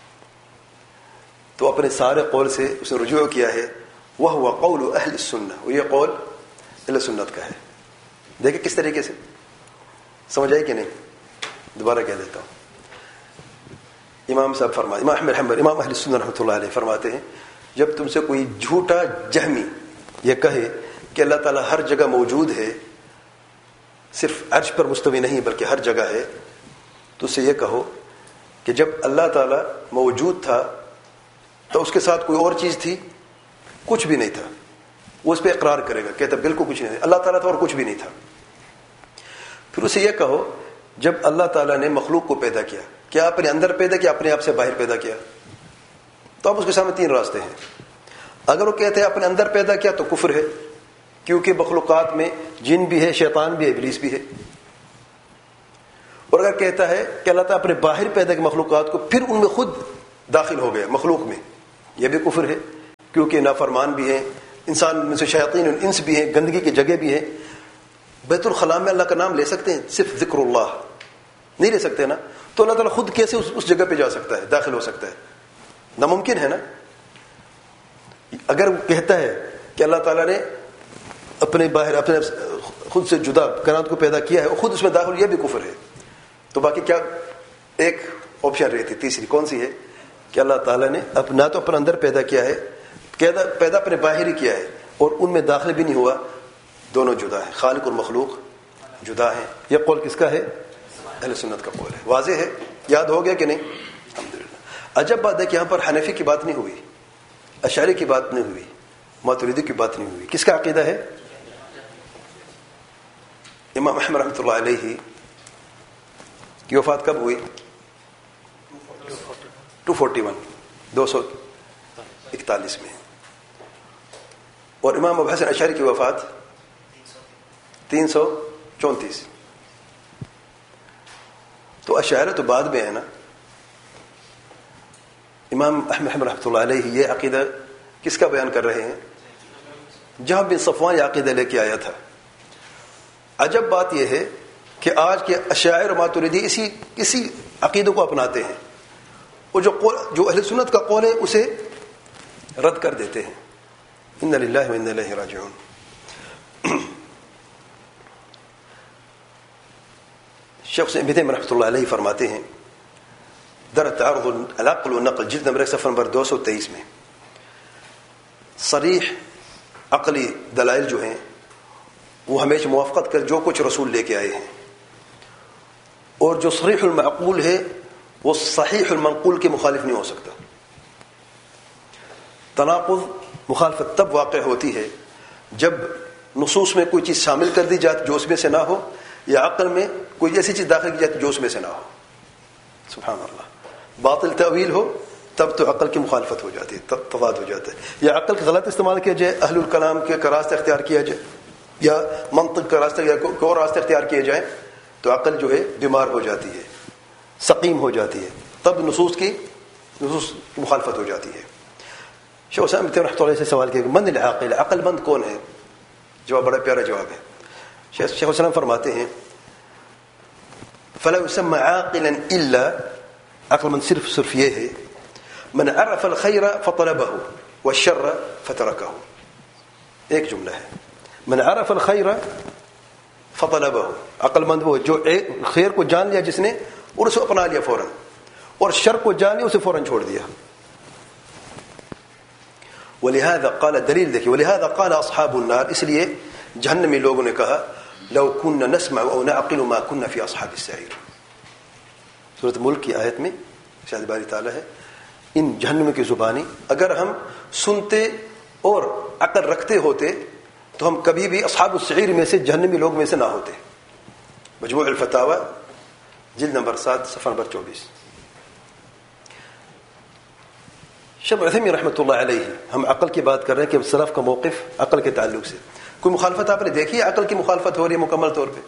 تو اپنے سارے قول سے اس نے رجوع کیا ہے. وہ ہوا قول اہل السنہ, وہ یہ قول اہل سنت کا ہے. دیکھیں کس طریقے سے سمجھ آئی کہ نہیں؟ دوبارہ کہہ دیتا ہوں. امام صاحب فرماتے, امام احمد حنبل امام اہل السنہ رحمۃ اللہ علیہ فرماتے ہیں جب تم سے کوئی جھوٹا جہمی یہ کہے کہ اللہ تعالیٰ ہر جگہ موجود ہے, صرف عرش پر مستوی نہیں بلکہ ہر جگہ ہے, تو اسے یہ کہو کہ جب اللہ تعالیٰ موجود تھا تو اس کے ساتھ کوئی اور چیز تھی؟ کچھ بھی نہیں تھا. وہ اس پہ اقرار کرے گا, کہتا بالکل کچھ نہیں, اللہ تعالیٰ تھا اور کچھ بھی نہیں تھا. پھر اسے یہ کہو جب اللہ تعالیٰ نے مخلوق کو پیدا کیا, کیا اپنے اندر پیدا کیا اپنے آپ سے باہر پیدا کیا؟ تو اب اس کے سامنے تین راستے ہیں. اگر وہ کہتے ہیں اپنے اندر پیدا کیا تو کفر ہے, کیونکہ مخلوقات میں جن بھی ہے, شیطان بھی ہے, ابلیس بھی ہے. اور اگر کہتا ہے کہ اللہ تعالیٰ اپنے باہر پیدا کی مخلوقات کو پھر ان میں خود داخل ہو گیا مخلوق میں، یہ بھی کفر ہے، کیونکہ نافرمان بھی ہیں، انسان میں سے شیاطین الانس بھی ہیں، گندگی کی جگہ بھی ہیں۔ بیت الخلاء میں اللہ کا نام لے سکتے ہیں؟ صرف ذکر اللہ نہیں لے سکتے نا، تو اللہ تعالیٰ خود کیسے اس, اس جگہ پہ جا سکتا ہے، داخل ہو سکتا ہے؟ ناممکن ہے نا۔ اگر وہ کہتا ہے کہ اللہ تعالیٰ نے اپنے باہر اپنے خود سے جدا کائنات کو پیدا کیا ہے اور خود اس میں داخل، یہ بھی کفر ہے۔ تو باقی کیا ایک آپشن رہتی، تیسری کون سی ہے؟ کہ اللہ تعالیٰ نے نہ تو اپنے اندر پیدا کیا ہے، پیدا اپنے باہر ہی کیا ہے، اور ان میں داخل بھی نہیں ہوا، دونوں جدا ہیں، خالق اور مخلوق جدا ہیں۔ یہ قول کس کا ہے؟ اہل سنت کا قول ہے۔ واضح ہے، یاد ہو گیا کہ نہیں؟ الحمدللہ۔ عجب بات ہے کہ یہاں پر حنفی کی بات نہیں ہوئی، اشعری کی بات نہیں ہوئی، ماتریدی کی بات نہیں ہوئی۔ کس کا عقیدہ ہے؟ امام احمد رحمۃ اللہ علیہ کی وفات کب ہوئی؟ دو سو اکتالیس دو سو اکتالیس میں، اور امام ابو حسن اشعری کی وفات تین سو چونتیس۔ تو اشاعرہ تو بعد میں ہے نا۔ امام احمد رحمۃ اللہ علیہ یہ عقیدہ کس کا بیان کر رہے ہیں؟ جہاں بن صفوان یہ عقیدہ لے کے آیا تھا۔ عجب بات یہ ہے کہ آج کے اشاعرہ اور ماتریدی اسی اسی عقیدے کو اپناتے ہیں، اور جو قول جو اہل سنت کا قول ہے اسے رد کر دیتے ہیں۔ ان للہ و انا الیہ راجعون۔ شیخ ابن تیمیہ رحمۃ اللہ علیہ فرماتے ہیں در تعارض العقل والنقل جلد نمبر صفحہ نمبر دو سو تیئیس میں، صریح عقلی دلائل جو ہیں وہ ہمیشہ موافقت کر جو کچھ رسول لے کے آئے ہیں، اور جو صریح المعقول ہے وہ صحیح المنقول کے مخالف نہیں ہو سکتا۔ تناقض مخالفت تب واقع ہوتی ہے جب نصوص میں کوئی چیز شامل کر دی جاتی جو اس میں سے نہ ہو، یا عقل میں کوئی ایسی چیز داخل کی جاتی جو اس میں سے نہ ہو۔ سبحان اللہ۔ باطل تعویل ہو تب تو عقل کی مخالفت ہو جاتی ہے، تضاد ہو جاتا ہے، یا عقل کا غلط استعمال کیا جائے، اہل الکلام کے کا راستہ اختیار کیا جائے، یا منطق کا راستہ یا کوئی اور راستہ اختیار کیے جائیں، تو عقل جو ہے بیمار ہو جاتی ہے، سقیم ہو جاتی ہے، تب نصوص کی نصوص کی مخالفت ہو جاتی ہے۔ شیخ اسامہ ابن رحمۃ اللہ سے سوال کیا کہ من العاقل، عقل مند کون ہے؟ جواب بڑا پیارا جواب ہے۔ شیخ اسلام فرماتے ہیں فلا يسمى عاقلا الا، عقل مند صرف صرف یہ ہے من عرف الخير فطلبه والشر فتركه۔ ایک جملہ ہے، من عرف الخير فطلبه، عقل مند وہ جو خیر کو جان لیا جس نے اور اسے اپنا لیا فوراً، اور شر کو جان لیا اسے فوراً چھوڑ دیا۔ ولهذا قال، دلیل دیکھیے، ولهذا قال اصحاب النار، اس لیے جہنمی لوگوں نے کہا لو كنا نسمع او نعقل ما كنا في اصحاب السعير۔ سورۃ ملک کی آیت میں شاید باری تعالیٰ ہے، ان جہنم کی زبانی اگر ہم سنتے اور عقل رکھتے ہوتے تو ہم کبھی بھی اصحاب السعیر میں سے، جہنمی لوگ میں سے نہ ہوتے۔ مجموع الفتاوی جلد نمبر سات صفحہ نمبر چوبیس۔ شیخ عثیمین رحمۃ اللہ علیہ، ہم عقل کی بات کر رہے ہیں کہ سلف کا موقف عقل کے تعلق سے، کوئی مخالفت آپ نے دیکھی ہے؟ عقل کی مخالفت ہو رہی ہے مکمل طور پہ۔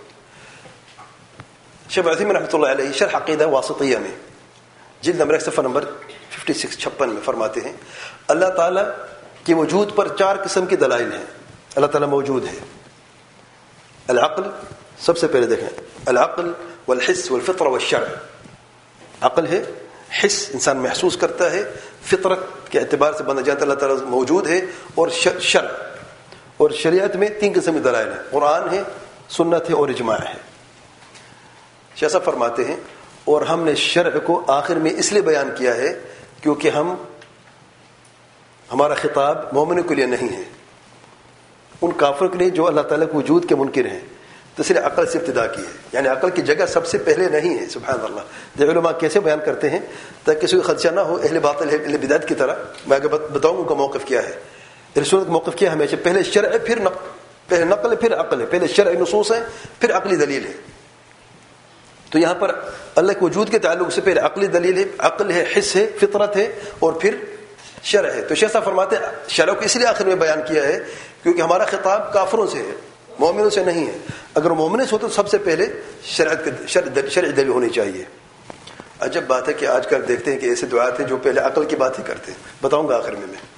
شیخ عثیمین رحمۃ اللہ علیہ شرح عقیدہ واسطیہ میں جلد نمبر صفحہ نمبر چھپن چھپن میں فرماتے ہیں اللہ تعالیٰ کے وجود پر چار قسم کی دلائل ہیں۔ اللہ تعالیٰ موجود ہے۔ العقل، سب سے پہلے دیکھیں، العقل والحس والفطرہ والشرع۔ عقل ہے، حس انسان محسوس کرتا ہے، فطرت کے اعتبار سے بندہ جانتا ہے اللہ تعالیٰ موجود ہے، اور شرع، اور شریعت میں تین قسم کی دلائل ہیں، قرآن ہے، سنت ہے، اور اجماع ہے۔ شیخ صاحب فرماتے ہیں اور ہم نے شرع کو آخر میں اس لیے بیان کیا ہے کیونکہ ہم ہمارا خطاب مومنوں کے لیے نہیں ہے، ان کافروں کے لیے جو اللہ تعالیٰ کے وجود کے منکر ہیں، تو اس لیے عقل سے ابتدا کی ہے، یعنی عقل کی جگہ سب سے پہلے نہیں ہے۔ سبحان اللہ۔ جو علماء کیسے بیان کرتے ہیں تاکہ کسی کو خدشہ نہ ہو اہل باطل اہل بدعت کی طرح، میں آگے بتاؤں ان کا موقف کیا ہے۔ رسول کا موقف کیا ہے ہمیشہ؟ پہلے شرع ہے، پھر نقل، پہلے نقل پھر عقل ہے، پہلے شرع نصوص ہے پھر عقلی دلیل ہے۔ تو یہاں پر اللہ کے وجود کے تعلق سے پہلے عقلی دلیل ہے، عقل ہے، حس ہے، فطرت ہے، اور پھر شرع ہے۔ تو شیخ صاحب فرماتے ہیں شرع کو اس لیے آخر میں بیان کیا ہے کیونکہ ہمارا خطاب کافروں سے ہے، مومنوں سے نہیں ہے. اگر مومن سے ہو تو سب سے پہلے شریعت شرعی دلیل ہونی چاہیے. عجب بات ہے کہ آج کل دیکھتے ہیں کہ ایسے دعات ہیں جو پہلے عقل کی بات ہی کرتے ہیں. بتاؤں گا آخر میں میں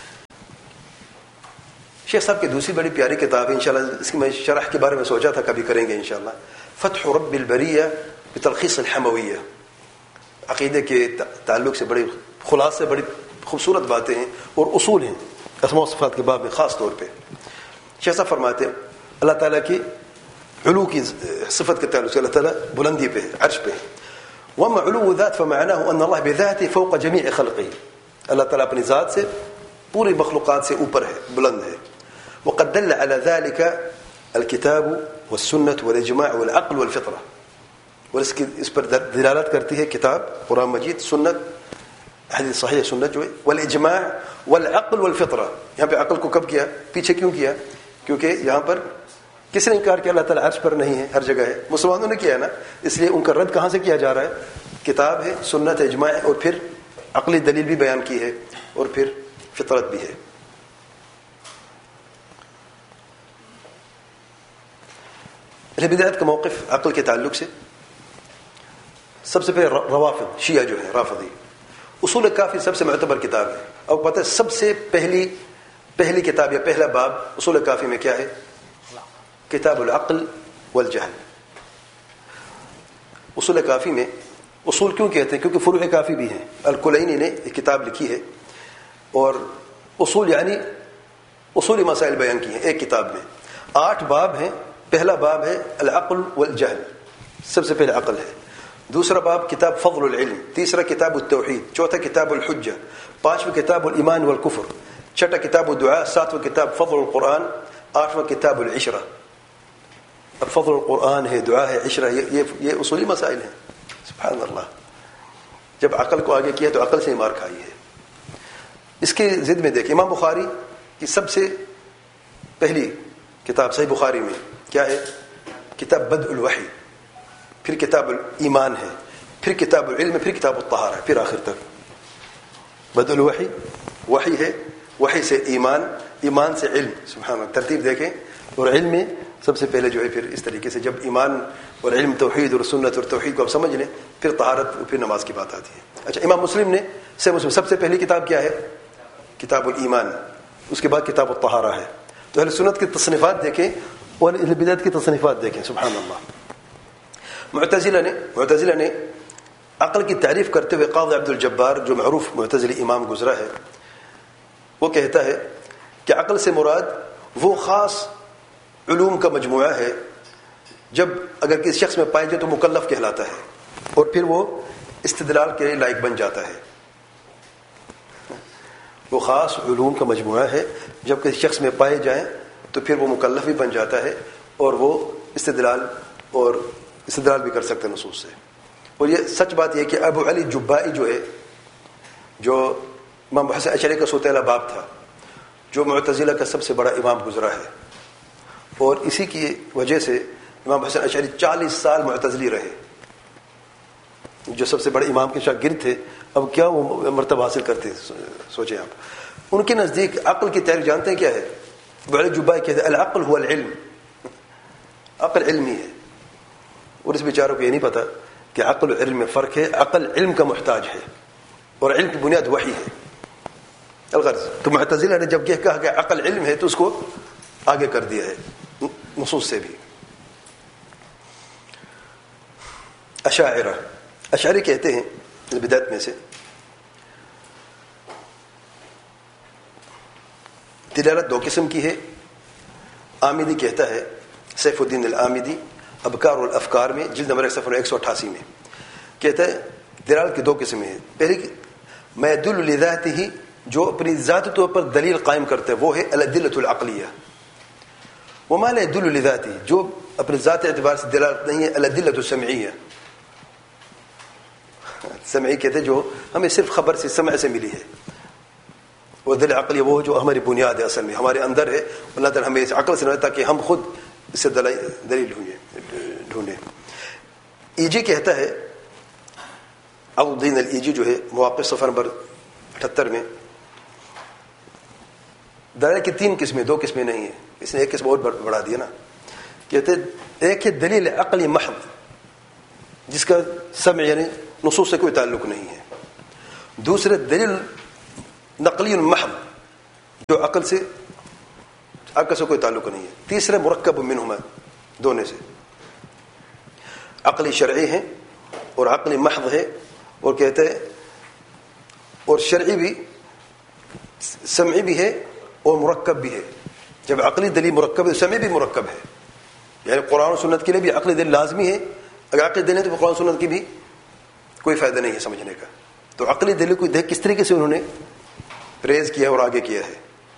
شیخ صاحب کی دوسری بڑی پیاری کتاب ہے انشاءاللہ, اس کی میں شرح کے بارے میں سوچا تھا کبھی کریں گے انشاءاللہ, فتح رب البریہ بتلخیص الحمویہ. عقیدے کے تعلق سے بڑی خلاصے بڑی خوبصورت باتیں ہیں اور اصول ہیں اسماء و صفات کے باب میں خاص طور پہ. شیخ صاحب فرماتے ہیں اللہ تعالیٰ کی علو کی صفت کے تعلق سے اللہ تعالیٰ بلندی پہ ہے, عرش پہ ہے. وَمَا عُلُوُ ذَاتِ فَمَعْنَاهُ أَنَّ اللَّهَ بِذَاتِهِ فَوْقَ جَمِيعِ خَلْقِهِ. اللہ تعالیٰ اپنی ذات سے پوری مخلوقات سے اوپر ہے, بلند ہے. وقد دل على ذلك الكتاب والسنة والإجماع والعقل والفطرة. اور اس کی اس پر دلالت کرتی ہے کتاب قرآن مجید, سنت حدیث صحیح سنت جو ہے, والاجماع والعقل والفطرة. یہاں پہ عقل کو کب کیا, پیچھے کیوں کیا؟ کیونکہ یہاں پر کس نے انکار کیا اللہ تعالیٰ عرش پر نہیں ہے, ہر جگہ ہے. مسلمانوں نے کیا ہے نا, اس لیے ان کا رد کہاں سے کیا جا رہا ہے؟ کتاب ہے, سنت ہے, اجماع ہے, اور پھر عقلی دلیل بھی بیان کی ہے, اور پھر فطرت بھی ہے. بدعت کا موقف عقل کے تعلق سے سب سے پہلے روافض شیعہ جو ہیں رافضی, اصول کافی سب سے معتبر کتاب ہے. اب پتہ ہے سب سے پہلی پہلی کتاب یا پہلا باب اصول کافی میں کیا ہے؟ کتاب العقل والجہل. اصول کافی میں اصول کیوں کہتے ہیں؟ کیونکہ فروع کافی بھی ہیں. الکلینی نے ایک کتاب لکھی ہے اور اصول یعنی اصولی مسائل بیان کی ہیں ایک کتاب میں. آٹھ باب ہیں. پہلا باب ہے العقل والجہل, سب سے پہلے عقل ہے. دوسرا باب کتاب فضل العلم. تیسرا کتاب التوحید. چوتھا کتاب الحجہ. پانچواں کتاب الایمان والکفر. چھٹا کتاب الدعاء. ساتواں کتاب فضل القرآن. آٹھواں کتاب العشرہ. اب فضل القرآن ہے, دعا ہے, عشرہ, یہ یہ اصولی مسائل ہیں. سبحان اللہ, جب عقل کو آگے کیا تو عقل سے مار کھائی ہے. اس کے ضد میں دیکھیں امام بخاری کی سب سے پہلی کتاب صحیح بخاری میں کیا ہے؟ کتاب بدء الوحی. پھر کتاب الایمان ہے, پھر کتاب العلم, پھر کتاب الطہارہ, پھر آخر تک بدء الوحی, وحی ہے, وحی سے ایمان, ایمان سے علم. سبحان اللہ, ترتیب دیکھیں. اور علم میں سب سے پہلے جو ہے پھر اس طریقے سے جب ایمان اور علم توحید اور سنت اور توحید کو آپ سمجھ لیں, پھر طہارت, پھر نماز کی بات آتی ہے. اچھا, امام مسلم نے سے مسلم سب سے پہلی کتاب کیا ہے؟ کتاب الایمان. اس کے بعد کتاب الطہارہ ہے. تو اہل سنت کی تصنیفات دیکھیں اور اہل بدعت کی تصنیفات دیکھیں. سبحان اللہ. معتزلہ نے معتزلہ نے عقل کی تعریف کرتے ہوئے قاضی عبد الجبار جو معروف معتزلی امام گزرا ہے, وہ کہتا ہے کہ عقل سے مراد وہ خاص علوم کا مجموعہ ہے جب اگر کسی شخص میں پائے جائے تو مکلف کہلاتا ہے, اور پھر وہ استدلال کے لائق بن جاتا ہے. وہ خاص علوم کا مجموعہ ہے جب کسی شخص میں پائے جائیں تو پھر وہ مکلف بھی بن جاتا ہے, اور وہ استدلال اور استدلال بھی کر سکتے ہیں نصوص سے. اور یہ سچ بات یہ کہ ابو علی جبائی جو ہے, جو امام حسن اشعری کا سوتیلا باپ تھا, جو معتزلہ کا سب سے بڑا امام گزرا ہے, اور اسی کی وجہ سے امام حسن اشعری چالیس سال معتزلی رہے, جو سب سے بڑے امام کے شاگرد تھے. اب کیا وہ مرتبہ حاصل کرتے سوچیں آپ. ان کے نزدیک عقل کی تعریف جانتے ہیں کیا ہے؟ ابو علی جبائی کہتے ہیں العقل هو العلم, عقل علمی ہے. اور اس بیچاروں کو یہ نہیں پتا کہ عقل و علم میں فرق ہے. عقل علم کا محتاج ہے اور علم کی بنیاد وحی ہے. الغرض تو معتزلہ نے جب یہ کہا کہ عقل علم ہے تو اس کو آگے کر دیا ہے نصوص سے بھی. اشاعرہ اشعری کہتے ہیں بدعت میں سے دلالت دو قسم کی ہے. آمدی کہتا ہے, سیف الدین الآمدی ابکار الافکار میں جلد نمبر ایک سو اٹھاسی میں کہتا ہے دلالت کی دو قسمیں ہیں. پہلی ما يدل لذاته, جو اپنی ذاتی طور پر دلیل قائم کرتے ہیں, وہ ہے الادلۃ العقلیہ. وما لا يدل لذاته, جو اپنے ذاتی اعتبار سے دلالت نہیں ہے, الادلۃ السمعیہ. سمعی کہتے جو ہمیں صرف خبر سے سمع سے ملی ہے, وہ دل عقلی وہ جو ہماری بنیاد ہے, اصل میں ہمارے اندر ہے. اللہ تعالیٰ ہمیں اس عقل سے نہ تاکہ ہم خود اس سے دلیل ڈھونڈیں. ایجی کہتا ہے, ابو الدین الایجی جو ہے مواقف صفحہ نمبر اٹھہتر میں, دلائل کی تین قسمیں, دو قسمیں نہیں ہیں. اس نے ایک قسم اور بڑھا دیا نا. کہتے ایک ہے دلیل عقلی محض جس کا سمع یعنی نصوص سے کوئی تعلق نہیں ہے، دوسرے دلیل نقلی محض جو عقل سے عقل سے کوئی تعلق نہیں ہے، تیسرے مرکب منہما دونوں سے، عقلی شرعی ہے اور عقلی محض ہے، اور کہتے ہیں اور شرعی بھی سمعی بھی ہے اور مرکب بھی ہے۔ جب عقلی دلیل مرکب ہے سمعی بھی مرکب ہے، یعنی قرآن و سنت کے لیے بھی عقلی دلیل لازمی ہے، اگر عقلی دلیل ہے تو قرآن و سنت کی بھی کوئی فائدہ نہیں ہے سمجھنے کا۔ تو عقلی دلیل کو دیکھ کس طریقے سے انہوں نے پریز کیا اور آگے کیا ہے۔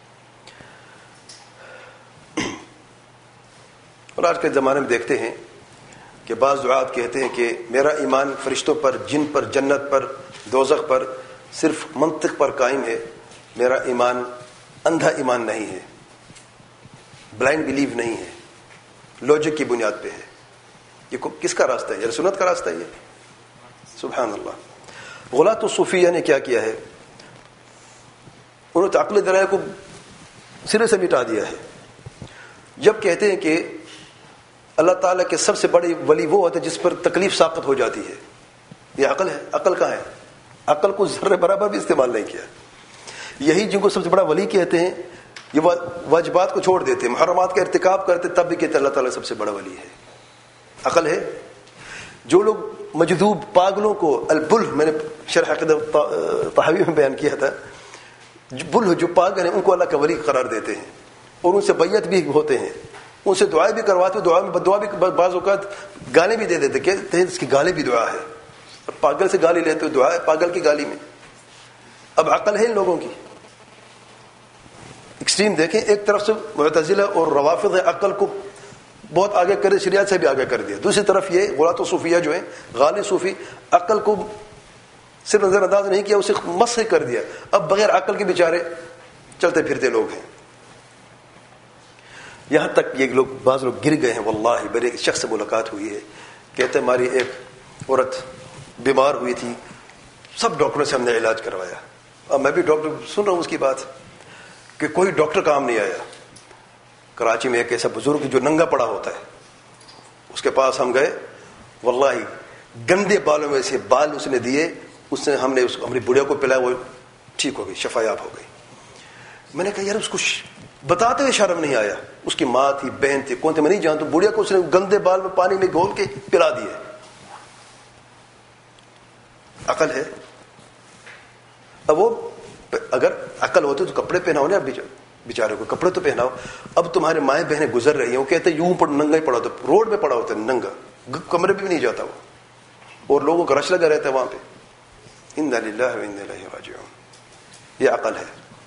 اور آج کے زمانے میں دیکھتے ہیں کہ بعض دعات کہتے ہیں کہ میرا ایمان فرشتوں پر، جن پر، جنت پر، دوزخ پر صرف منطق پر قائم ہے، میرا ایمان اندھا ایمان نہیں ہے، بلائنڈ بلیو نہیں ہے، لوجک کی بنیاد پہ ہے۔ یہ کس کا راستہ ہے؟ یہ سنت کا راستہ ہے۔ یہ سبحان اللہ۔ غلاۃ الصوفیہ نے کیا کیا ہے، انہوں نے عقلی دلائل کو سرے سے مٹا دیا ہے۔ جب کہتے ہیں کہ اللہ تعالیٰ کے سب سے بڑی ولی وہ ہوتا ہے جس پر تکلیف ساقط ہو جاتی ہے، یہ عقل ہے؟ عقل کہاں ہے؟ عقل کو ذرے برابر بھی استعمال نہیں کیا۔ یہی جن کو سب سے بڑا ولی کہتے ہیں یہ واجبات کو چھوڑ دیتے ہیں، محرمات کا ارتکاب کرتے تب بھی کہتے ہیں اللہ تعالیٰ سب سے بڑا ولی ہے۔ عقل ہے؟ جو لوگ مجذوب پاگلوں کو البل، میں نے شرح عقیدہ طحاوی میں بیان کیا تھا، بل جو پاگل ہیں ان کو اللہ کا ولی قرار دیتے ہیں اور ان سے بیعت بھی ہوتے ہیں، ان سے دعائیں بھی کرواتے، دعا میں بدعا بھی بعض اوقات گالیں بھی دے دیتے، کہتے ہیں اس کی گالیں بھی دعا ہے، پاگل سے گالی لیتے ہو، دعا ہے پاگل کی گالی میں۔ اب عقل ہے ان لوگوں کی؟ ایکسٹریم دیکھیں، ایک طرف سے معتزلہ اور روافض عقل کو بہت آگے کرے، شریعت سے بھی آگے کر دیا، دوسری طرف یہ غلاۃ صوفیہ جو ہیں غالی صوفی عقل کو صرف نظر انداز نہیں کیا، اسے مسخ کر دیا، اب بغیر عقل کے بیچارے چلتے پھرتے لوگ ہیں۔ یہاں تک یہ لوگ بعض لوگ گر گئے ہیں، واللہ میرے ایک شخص سے ملاقات ہوئی ہے، کہتے ہماری ایک عورت بیمار ہوئی تھی، سب ڈاکٹروں سے ہم نے علاج کروایا، اب میں بھی ڈاکٹر سن رہا ہوں اس کی بات کہ کوئی ڈاکٹر کام نہیں آیا۔ کراچی میں ایک ایسا بزرگ جو ننگا پڑا ہوتا ہے، اس کے پاس ہم گئے، واللہ گندے بالوں میں سے بال اس نے دیے، اس نے ہم نے اس ہماری بڑھیا کو پلایا، وہ ٹھیک ہو گئی، شفایاب ہو گئی۔ میں نے کہا یار اس کو بتاتے ہوئے شرم نہیں آیا، اس کی ماں تھی، بہن تھی، کون تھے میں نہیں جانتا، بڑھیا کو اس نے گندے بال میں پانی میں گھول کے پلا دیے۔ عقل ہے؟ اب وہ اگر عقل ہوتی تو کپڑے پہناؤ نا، اب بیچارے کو کپڑے تو پہناؤ۔ اب تمہارے مائیں بہنیں گزر رہی ہیں، وہ کہتے ہیں یوں پر ننگا ہی پڑا ہوتا، روڈ پہ پڑا ہوتا ہے ننگا، کمرے پہ بھی نہیں جاتا وہ، اور لوگوں کا رش لگا رہتا ہے وہاں پہ۔ انا للہ و انا الیہ راجعون۔ یہ عقل ہے؟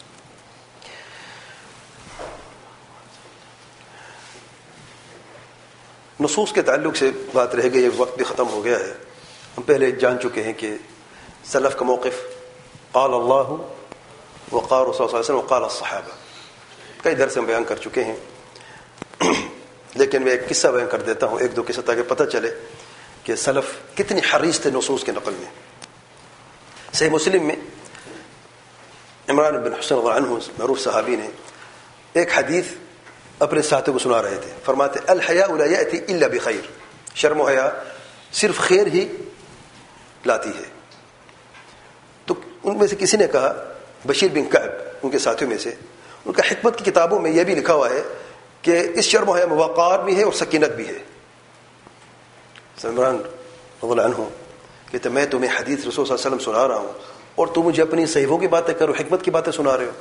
نصوص کے تعلق سے بات رہ گئی، وقت بھی ختم ہو گیا ہے۔ ہم پہلے جان چکے ہیں کہ سلف کا موقف قال اللہ وقال رسول صلی اللہ علیہ وسلم وقال الصحابہ، کئی درس ہم بیان کر چکے ہیں، لیکن میں ایک قصہ بیان کر دیتا ہوں، ایک دو قصہ تاکہ پتہ چلے کہ سلف کتنی حریص تھے نصوص کے نقل میں۔ صحیح مسلم میں عمران بن حسین رضی اللہ عنہ معروف صحابی نے ایک حدیث اپنے ساتھیوں کو سنا رہے تھے، فرماتے الحیاء لا یأتی الا بخیر، شرم و حیا صرف خیر ہی لاتی ہے۔ تو ان میں سے کسی نے کہا، بشیر بن کعب ان کے ساتھیوں میں سے، ان کا حکمت کی کتابوں میں یہ بھی لکھا ہوا ہے کہ اس شرم و حیا میں وقار بھی ہے اور سکینت بھی ہے۔ عمران رضی اللہ عنہ کہتے میں تمہیں حدیث رسول صلی اللہ علیہ وسلم سنا رہا ہوں اور تم مجھے اپنی صحیفوں کی باتیں کرو، حکمت کی باتیں سنا رہے ہو۔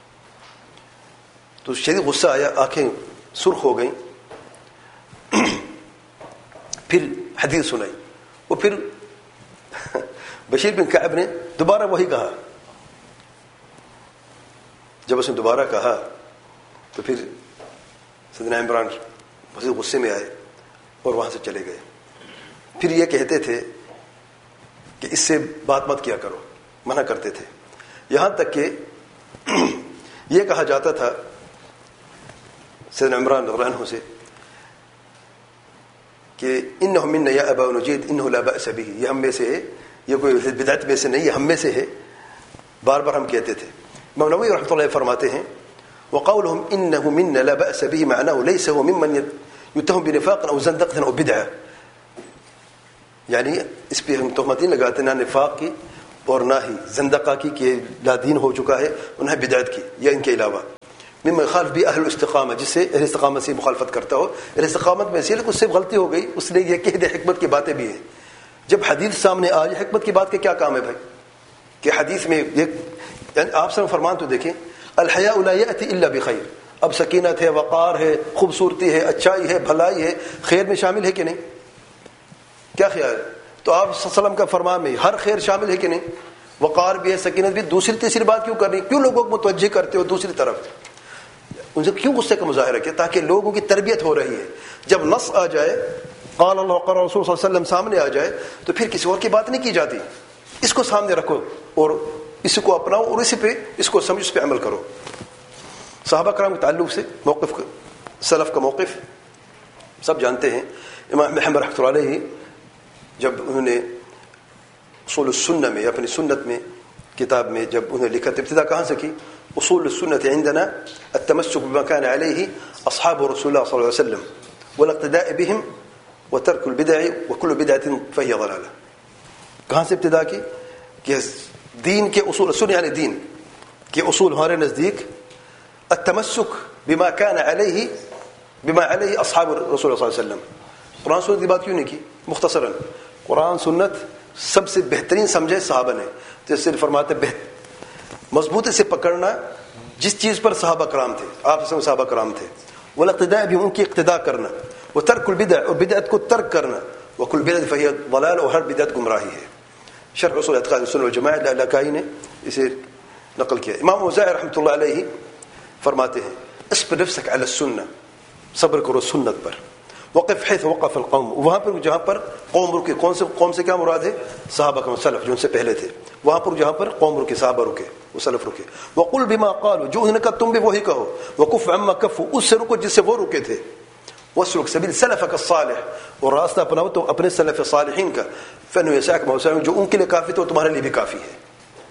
تو شدید غصہ آیا، آنکھیں سرخ ہو گئیں، پھر حدیث سنائی، وہ پھر بشیر بن کعب نے دوبارہ وہی کہا۔ جب اس نے دوبارہ کہا تو پھر سیدنا عمران مزید غصے میں آئے اور وہاں سے چلے گئے۔ پھر یہ کہتے تھے کہ اس سے بات مت کیا کرو، منع کرتے تھے، یہاں تک کہ یہ کہا جاتا تھا سیدنا عمران رضی اللہ عنہ سے کہ انہ منا یا ابا نجید انہ لا بأس به، یہ ہم میں سے ہے، یہ کوئی بدعت میں سے نہیں، یہ ہم میں سے ہے، بار بار ہم کہتے تھے۔ امام نووی رحمۃ اللہ فرماتے ہیں وقولهم انه منا لا بأس به معناه ليس هو ممن یتہم بنفاق او زندقۃ او بدعہ، یعنی اس پہ ہم تہمت نہیں لگاتے نہ نفاق کی اور نہ ہی زندقہ کی کہ لا دین ہو چکا ہے، اور نہ بدعت کی یا ان کے علاوہ. مما يخالف بھی اہل الاستقامہ، جس سے اہل استقامت سے مخالفت کرتا ہو. اہل استقامت میں سے لیکن اس سے غلطی ہو گئی، اس نے یہ کہہ دیا حکمت کی باتیں بھی ہیں. جب حدیث سامنے آ جائے حکمت کی بات کا کیا کام ہے بھائی؟ کہ حدیث میں یہ یعنی آپ سے فرمان تو دیکھیں الحیاء لا یأتی الا بخیر. اب سکینت ہے، وقار ہے، خوبصورتی ہے، اچھائی ہے، بھلائی ہے، خیر میں شامل ہے کہ نہیں؟ کیا خیال ہے؟ تو آپ صلی اللہ علیہ وسلم کا فرمان میں ہر خیر شامل ہے کہ نہیں؟ وقار بھی ہے، سکینت بھی. دوسری تیسری بات کیوں کرنی؟ کیوں لوگوں کو متوجہ کرتے ہو دوسری طرف؟ ان سے کیوں غصے کا مظاہرہ کیا؟ تاکہ لوگوں کی تربیت ہو رہی ہے. جب نص آ جائے قال اللہ قال رسول صلی اللہ علیہ وسلم سامنے آ جائے تو پھر کسی اور کی بات نہیں کی جاتی. اس کو سامنے رکھو اور اس کو اپناؤ اور اسی پہ اس کو سمجھ اس پہ عمل کرو. صحابہ کرام کے تعلق سے موقف سلف کا موقف سب جانتے ہیں. امام احمد رحمۃ اللہ علیہ جب انہوں نے اصول السنہ میں اپنی سنت میں کتاب میں جب انہوں نے لکھا تو ابتدا کہاں سے کی؟ اصول السنة عندنا التمسك بما كان عليه اصحاب رسول الله صلى الله عليه وسلم والاقتداء بهم وترك البدع وكل بدعة فهي ضلالة. کہاں سے ابتدا کی؟ کہ دین کے اصول، سنت یعنی دین کے اصول ہمارے نزدیک التمسك بما كان عليه بما عليه اصحاب رسول الله صلی اللہ علیہ وسلم. قرآن سنت کی بات کیوں نہیں کی؟ مختصراً قرآن سنت سب سے بہترین سمجھے صحابہ نے. جیسے فرماتے مضبوطی سے پکڑنا جس چیز پر صحابہ کرام تھے، آپ سے صحابہ کرام تھے. والاقتداء بھی ان کی اقتداء کرنا، وترک البدع اور بدعت کو ترک کرنا، وکل بدعت فہی ضلال اور ہر بدعت گمراہی ہے. شرح اصول اعتقاد السنہ والجماعہ لالکائی نے اسے نقل کیا. امام اوزاعی رحمۃ اللہ علیہ فرماتے ہیں اصبر نفسک علی السنہ، صبر کرو سنت پر. وقف حيث وقف القوم، وہاں پر جہاں پر قوم رکے. کون سے قوم سے کیا مراد ہے؟ صحابہ کا سلف جو ان سے پہلے تھے. وہاں پر جہاں پر قوم رکے، صحابہ رکے، وہ سلف رکے. وقل بما قالوا، جو انہوں نے کہا تم بھی وہی کہو. وقف عما کفوا، اس سے رکو جس سے وہ رکے تھے. واسلک سبیل سلفک الصالح، اور راستہ اپناؤ تو اپنے سلف صالحین کا. فانه يسعك ما وسعهم، جو ان کے لیے کافی تو تمہارے لیے بھی کافی ہے.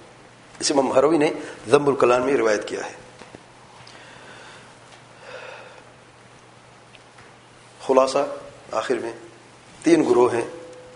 اس امام ہروی نے ذم الکلام میں روایت کیا ہے. خلاصہ آخر میں تین گروہ ہیں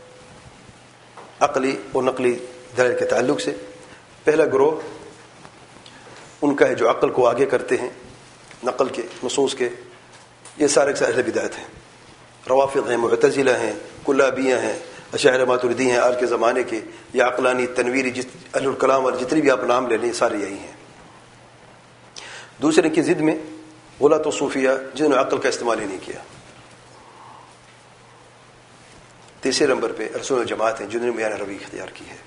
عقلی اور نقلی دلائل کے تعلق سے. پہلا گروہ ان کا ہے جو عقل کو آگے کرتے ہیں نقل کے نصوص کے. یہ سارے کے اہل بدعت ہیں. روافض ہیں، معتزلہ ہیں، کلابیہ ہیں، اشاعرہ ماتریدی ہیں آج کے زمانے کے، یا عقلانی تنویری جس اہل الکلام والے جتنی بھی آپ نام لے لیں سارے یہی ہیں. دوسرے کی ضد میں غلاۃ و صوفیہ جنہوں نے عقل کا استعمال ہی نہیں کیا. تیسرے نمبر پہ اہل سنت والجماعت ہیں جنہوں نے بیان روی اختیار کی ہے.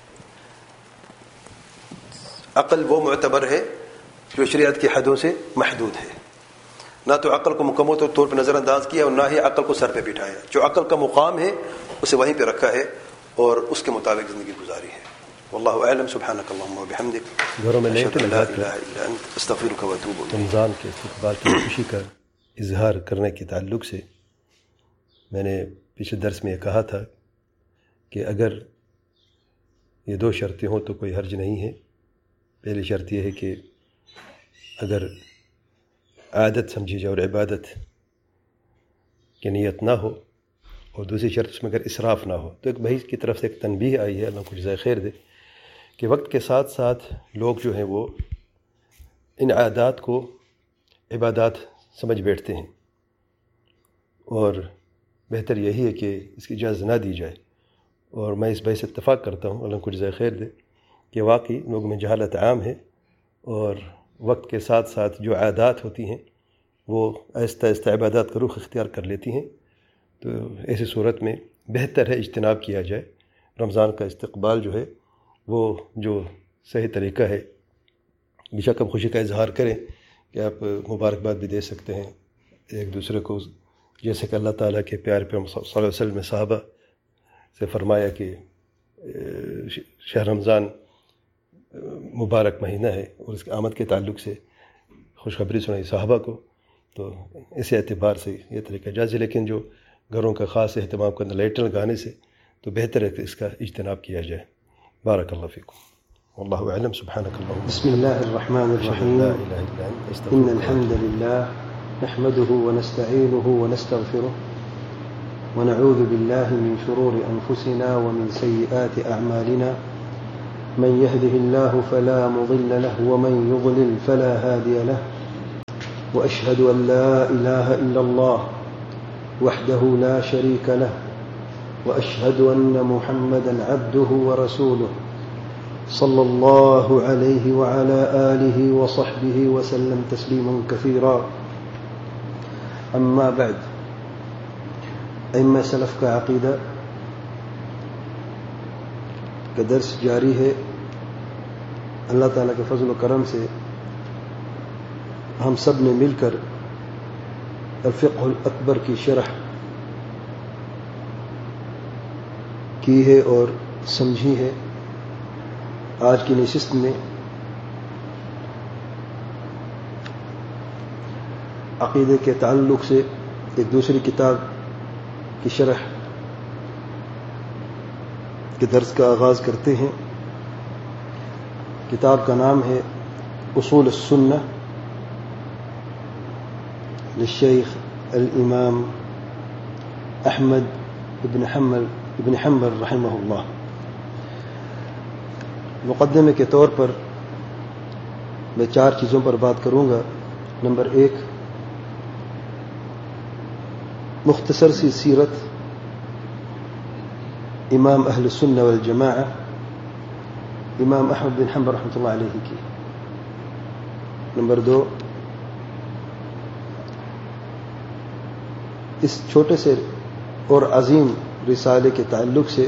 عقل وہ معتبر ہے جو شریعت کی حدوں سے محدود ہے. نہ تو عقل کو مکمل طور پر نظر انداز کیا اور نہ ہی عقل کو سر پہ بٹھایا. جو عقل کا مقام ہے اسے وہیں پہ رکھا ہے اور اس کے مطابق زندگی گزاری ہے. واللہ اعلم. سبحانک اللہم وبحمدک، گھروں میں اشہد ان لا الہ الا انت، استغفرک واتوب الیک. رمضان کے استقبال کی خوشی کا اظہار کرنے کے تعلق سے میں نے پچھلے درس میں یہ کہا تھا کہ اگر یہ دو شرطیں ہوں تو کوئی حرج نہیں ہے. پہلی شرط یہ ہے کہ اگر عادت سمجھی جائے اور عبادت کی نیت نہ ہو، اور دوسری شرط اس میں اگر اسراف نہ ہو. تو ایک بھائی کی طرف سے ایک تنبیہ آئی ہے، اللہ کو جزائے خیر دے، کہ وقت کے ساتھ ساتھ لوگ جو ہیں وہ ان عادات کو عبادات سمجھ بیٹھتے ہیں، اور بہتر یہی ہے کہ اس کی اجازت نہ دی جائے. اور میں اس بحث سے اتفاق کرتا ہوں، اللہ کو جزائے خیر دے، کہ واقعی لوگوں میں جہالت عام ہے، اور وقت کے ساتھ ساتھ جو عادات ہوتی ہیں وہ آہستہ آہستہ عبادات کا رخ اختیار کر لیتی ہیں. تو ایسی صورت میں بہتر ہے اجتناب کیا جائے. رمضان کا استقبال جو ہے وہ جو صحیح طریقہ ہے، بے شک ہم خوشی کا اظہار کریں کہ آپ مبارکباد بھی دے سکتے ہیں ایک دوسرے کو، جیسے کہ اللہ تعالیٰ کے پیارے پیغمبر صلی اللہ علیہ وسلم نے صحابہ سے فرمایا کہ شہر رمضان مبارک مہینہ ہے، اور اس کے آمد کے تعلق سے خوشخبری سنائی صحابہ کو. تو اس اعتبار سے یہ طریقہ جائز ہے، لیکن جو گھروں کا خاص اہتمام کرنا لائٹیں لگانے سے تو بہتر ہے کہ اس کا اجتناب کیا جائے. بارک اللہ فیکم، واللہ اعلم. سبحانک اللہم. بسم اللہ الرحمن الرحیم. ان الحمد للہ نحمده ونستعينه ونستغفره ونعوذ بالله من شرور أنفسنا ومن سيئات أعمالنا من يهده الله فلا مضل له ومن يضلل فلا هادي له وأشهد أن لا إله إلا الله وحده لا شريك له وأشهد أن محمدا عبده ورسوله صلى الله عليه وعلى آله وصحبه وسلم تسليما كثيرا أما بعد ائمہ سلف کا عقیدہ کا درس جاری ہے. اللہ تعالیٰ کے فضل و کرم سے ہم سب نے مل کر الفقہ الاکبر کی شرح کی ہے اور سمجھی ہے. آج کی نشست میں عقیدے کے تعلق سے ایک دوسری کتاب کی شرح کے درس کا آغاز کرتے ہیں. کتاب کا نام ہے اصول السنہ للشیخ الامام احمد ابن حنبل ابن حنبل رحمہ اللہ. مقدمے کے طور پر میں چار چیزوں پر بات کروں گا. نمبر ایک، مختصر سی سیرت امام اہل سنہ والجماعہ امام احمد بن حنبل رحمۃ اللہ علیہ کی. نمبر دو، اس چھوٹے سے اور عظیم رسالے کے تعلق سے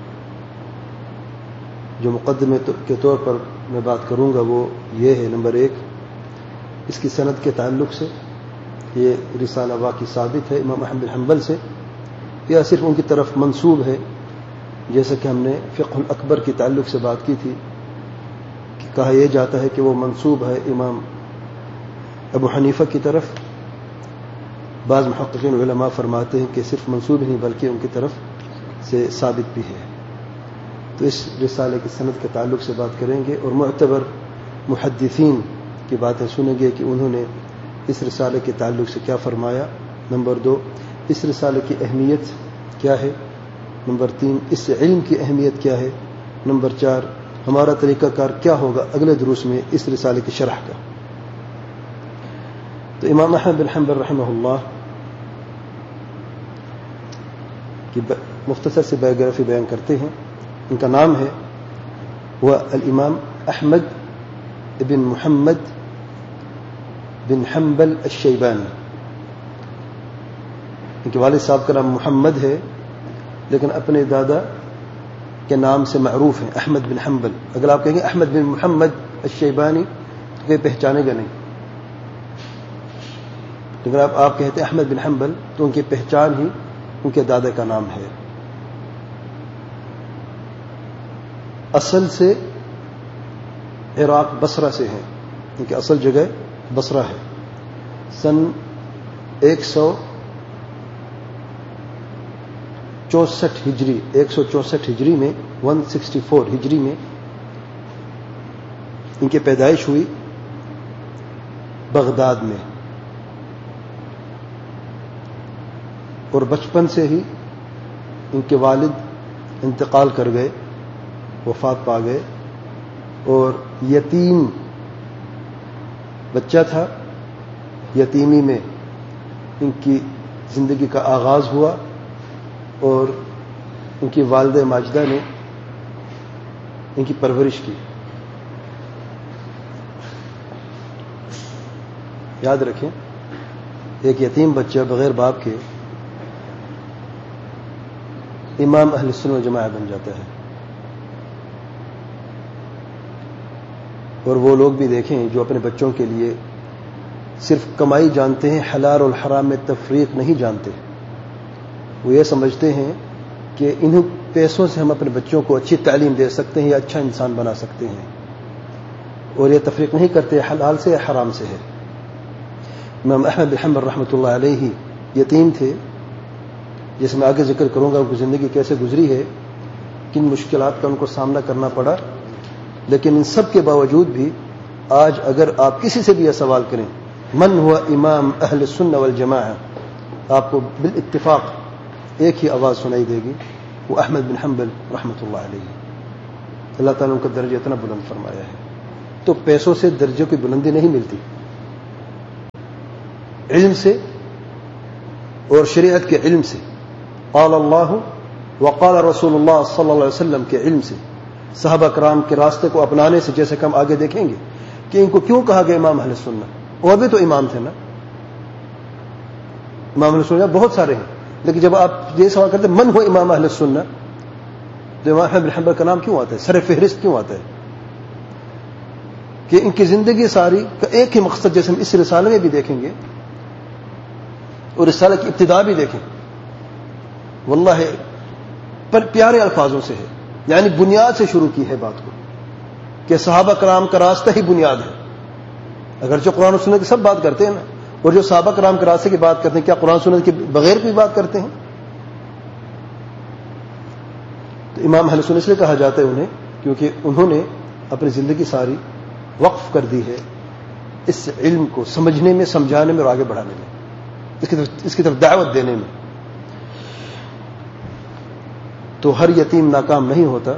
جو مقدمے کے طور پر میں بات کروں گا وہ یہ ہے. نمبر ایک، اس کی سند کے تعلق سے یہ رسالہ واقعی ثابت ہے امام احمد بن حنبل سے یا صرف ان کی طرف منسوب ہے، جیسا کہ ہم نے فقہ الاکبر کے تعلق سے بات کی تھی کہ کہا یہ جاتا ہے کہ وہ منسوب ہے امام ابو حنیفہ کی طرف. بعض محققین علماء فرماتے ہیں کہ صرف منسوب ہی نہیں بلکہ ان کی طرف سے ثابت بھی ہے. تو اس رسالے کی سند کے تعلق سے بات کریں گے اور معتبر محدثین کی باتیں سنیں گے کہ انہوں نے اس رسالے کے تعلق سے کیا فرمایا. نمبر دو، اس رسالے کی اہمیت کیا ہے. نمبر تین، اس سے علم کی اہمیت کیا ہے. نمبر چار، ہمارا طریقہ کار کیا ہوگا اگلے دروس میں اس رسالے کی شرح کا. تو امام احمد بن حنبل رحمہ اللہ کی مختصر سے بایوگرافی بیان کرتے ہیں. ان کا نام ہے وہ الامام احمد ابن محمد بن حنبل الشیبانی. ان کے والد صاحب کا نام محمد ہے لیکن اپنے دادا کے نام سے معروف ہیں احمد بن حنبل. اگر آپ کہیں گے احمد بن محمد الشیبانی تو کوئی پہچانے گا نہیں، لیکن آپ آپ کہتے ہیں احمد بن حنبل تو ان کی پہچان ہی ان کے دادا کا نام ہے. اصل سے عراق بصرہ سے ہیں، ان کی اصل جگہ بصرہ ہے. سن ایک سو چونسٹھ ہجری ایک سو چونسٹھ ہجری میں ون سکسٹی فور ہجری میں ان کی پیدائش ہوئی بغداد میں، اور بچپن سے ہی ان کے والد انتقال کر گئے، وفات پا گئے، اور یتیم بچہ تھا. یتیمی میں ان کی زندگی کا آغاز ہوا اور ان کی والدہ ماجدہ نے ان کی پرورش کی. یاد رکھیں، ایک یتیم بچہ بغیر باپ کے امام اہل سنت والجماعہ بن جاتا ہے. اور وہ لوگ بھی دیکھیں جو اپنے بچوں کے لیے صرف کمائی جانتے ہیں، حلال اور حرام میں تفریق نہیں جانتے. وہ یہ سمجھتے ہیں کہ انہیں پیسوں سے ہم اپنے بچوں کو اچھی تعلیم دے سکتے ہیں یا اچھا انسان بنا سکتے ہیں، اور یہ تفریق نہیں کرتے حلال سے یا حرام سے ہے. امام احمد بن حنبل رحمۃ اللہ علیہ یتیم تھے، جیسے میں آگے ذکر کروں گا ان کی زندگی کیسے گزری ہے، کن مشکلات کا ان کو سامنا کرنا پڑا. لیکن ان سب کے باوجود بھی آج اگر آپ کسی سے بھی یہ سوال کریں من ہوا امام اہل السنہ والجماعہ، آپ کو بالاتفاق ایک ہی آواز سنائی دے گی، وہ احمد بن حنبل رحمۃ اللہ علیہ. اللہ تعالیٰ نے ان کا درجہ اتنا بلند فرمایا ہے. تو پیسوں سے درجے کی بلندی نہیں ملتی، علم سے اور شریعت کے علم سے، قال اللہ وقال رسول اللہ صلی اللہ علیہ وسلم کے علم سے، صحابہ کرام کے راستے کو اپنانے سے، جیسے کہ ہم آگے دیکھیں گے کہ ان کو کیوں کہا گیا امام اہل سنہ. وہ بھی تو امام تھے نا، امام اہل سنہ بہت سارے ہیں، لیکن جب آپ یہ سوال کرتے من ہو امام اہل سنہ، تو امام احمد بن حنبل کا نام کیوں آتا ہے، سر فہرست کیوں آتا ہے؟ کہ ان کی زندگی ساری کا ایک ہی مقصد، جیسے ہم اس رسالے میں بھی دیکھیں گے اور رسالے کی ابتدا بھی دیکھیں، واللہ پر پیارے الفاظوں سے ہے، یعنی بنیاد سے شروع کی ہے بات کو، کہ صحابہ کرام کا راستہ ہی بنیاد ہے. اگرچہ قرآن و سنت کی سب بات کرتے ہیں نا، اور جو صحابہ کرام کے راستے کی بات کرتے ہیں، کیا قرآن و سنت کے بغیر کوئی بات کرتے ہیں؟ تو امام اہل سنت اس لیے کہا جاتا ہے انہیں، کیونکہ انہوں نے اپنی زندگی ساری وقف کر دی ہے اس علم کو سمجھنے میں، سمجھانے میں اور آگے بڑھانے میں، اس کی طرف اس کی طرف دعوت دینے میں. تو ہر یتیم ناکام نہیں ہوتا،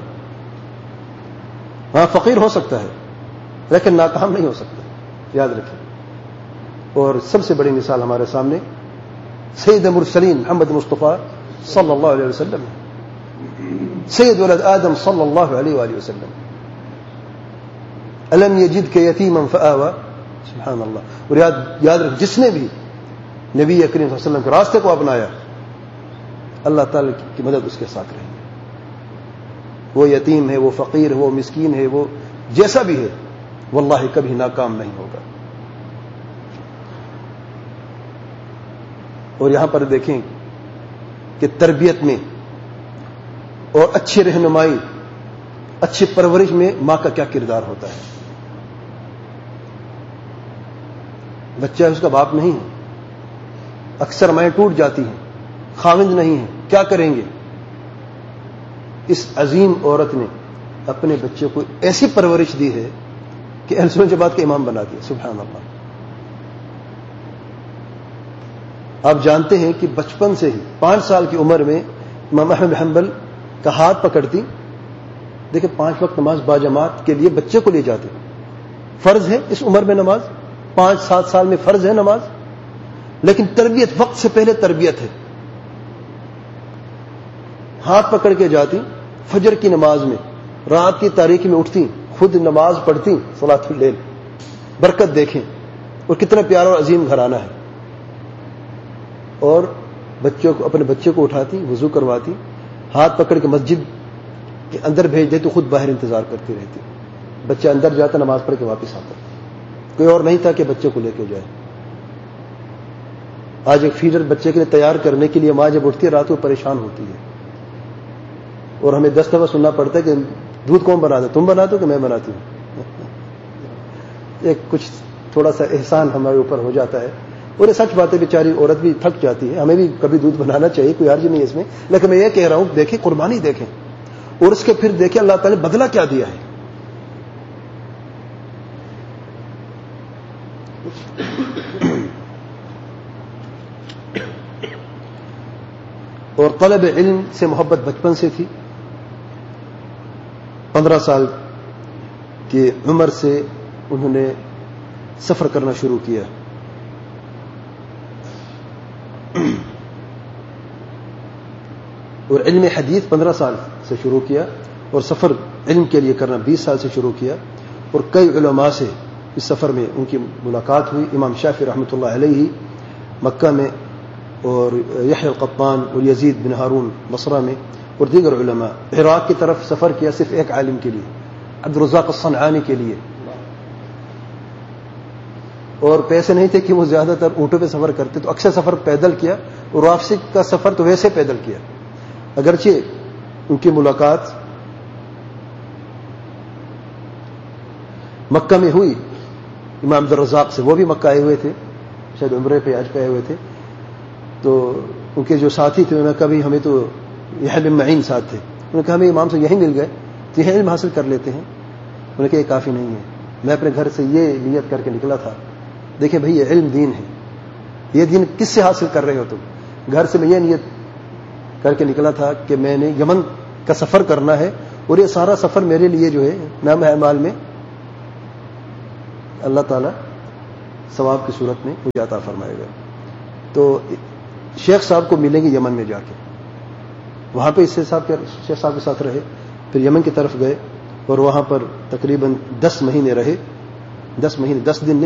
ہاں فقیر ہو سکتا ہے لیکن ناکام نہیں ہو سکتا، یاد رکھیں. اور سب سے بڑی مثال ہمارے سامنے سید المرسلین محمد مصطفیٰ صلی اللہ علیہ وسلم، سید ولد آدم صلی اللہ علیہ وآلہ وسلم. الم یجدک یتیما فآوی، سبحان اللہ. اور یاد یاد رکھ، جس نے بھی نبی کریم صلی اللہ علیہ وسلم کے راستے کو اپنایا، اللہ تعالی کی مدد اس کے ساتھ رہی. وہ یتیم ہے، وہ فقیر ہے، وہ مسکین ہے، وہ جیسا بھی ہے، واللہ کبھی ناکام نہیں ہوگا. اور یہاں پر دیکھیں کہ تربیت میں اور اچھی رہنمائی، اچھی پرورش میں ماں کا کیا کردار ہوتا ہے. بچہ اس کا باپ نہیں ہے، اکثر مائیں ٹوٹ جاتی ہیں، خاوند نہیں ہے، کیا کریں گے؟ اس عظیم عورت نے اپنے بچے کو ایسی پرورش دی ہے کہ اہل سنت جماعت کا امام بنا دیا. سبحان اللہ. آپ جانتے ہیں کہ بچپن سے ہی پانچ سال کی عمر میں امام احمد بن حنبل کا ہاتھ پکڑتی. دیکھیں پانچ وقت نماز باجماعت کے لیے بچے کو لے جاتے، فرض ہے اس عمر میں نماز، پانچ سات سال میں فرض ہے نماز، لیکن تربیت وقت سے پہلے تربیت ہے. ہاتھ پکڑ کے جاتی، فجر کی نماز میں رات کی تاریکی میں اٹھتی، خود نماز پڑھتی، صلاۃ اللیل. برکت دیکھیں، اور کتنا پیارا اور عظیم گھرانہ ہے. اور بچوں کو، اپنے بچے کو اٹھاتی، وضو کرواتی، ہاتھ پکڑ کے مسجد کے اندر بھیج دیتی، خود باہر انتظار کرتی رہتی. بچہ اندر جاتا، نماز پڑھ کے واپس آتا. کوئی اور نہیں تھا کہ بچے کو لے کے جائے. آج ایک فیڈر بچے کے لیے تیار کرنے کے لیے ماں جب اٹھتی ہے رات کو پریشان ہوتی ہے، اور ہمیں دس دفعہ سننا پڑتا ہے کہ دودھ کون بنا دے، تم بناتے ہو کہ میں بناتی ہوں. ایک کچھ تھوڑا سا احسان ہمارے اوپر ہو جاتا ہے. اور یہ سچ بات ہے، بیچاری عورت بھی تھک جاتی ہے، ہمیں بھی کبھی دودھ بنانا چاہیے، کوئی حرج نہیں ہے اس میں. لیکن میں یہ کہہ رہا ہوں، دیکھیں قربانی دیکھیں، اور اس کے پھر دیکھیں اللہ تعالی نے بدلہ کیا دیا ہے. اور طلب علم سے محبت بچپن سے تھی. پندرہ سال کی عمر سے انہوں نے سفر کرنا شروع کیا. اور علم حدیث پندرہ سال سے شروع کیا، اور سفر علم کے لیے کرنا بیس سال سے شروع کیا. اور کئی علماء سے اس سفر میں ان کی ملاقات ہوئی. امام شافعی رحمۃ اللہ علیہ مکہ میں، اور یحییٰ القطان اور یزید بن ہارون بصرہ میں، اور دیگر علماء. عراق کی طرف سفر کیا صرف ایک عالم کے لیے، عبدالرزاق الصنعانی کے لیے. اور پیسے نہیں تھے کہ وہ زیادہ تر اونٹوں پہ سفر کرتے، تو اکثر سفر پیدل کیا، اور واپسی کا سفر تو ویسے پیدل کیا. اگرچہ ان کی ملاقات مکہ میں ہوئی امام عبدالرزاق سے، وہ بھی مکہ آئے ہوئے تھے، شاید عمرے پہ حج پہ آئے ہوئے تھے. تو ان کے جو ساتھی تھے انہوں نے کہا بھی ہمیں تو یحییٰ بن معین ساتھ تھے، انہوں نے کہا ہمیں امام سے یہیں مل گئے تو یہیں علم حاصل کر لیتے ہیں. انہوں نے کہا یہ کافی نہیں ہے، میں اپنے گھر سے یہ نیت کر کے نکلا تھا دیکھیں بھائی یہ علم دین ہے، یہ دین کس سے حاصل کر رہے ہو تم؟ گھر سے میں یہ نیت کر کے نکلا تھا کہ میں نے یمن کا سفر کرنا ہے، اور یہ سارا سفر میرے لیے جو ہے نام اعمال میں اللہ تعالیٰ ثواب کی صورت میں مجھے عطا فرمائے گا. تو شیخ صاحب کو ملیں گے یمن میں جا کے، وہاں پہ اس صاحب کے شیخ صاحب کے ساتھ رہے، پھر یمن کی طرف گئے اور وہاں پر تقریباً دس مہینے رہے. دس مہینے دس دن نہیں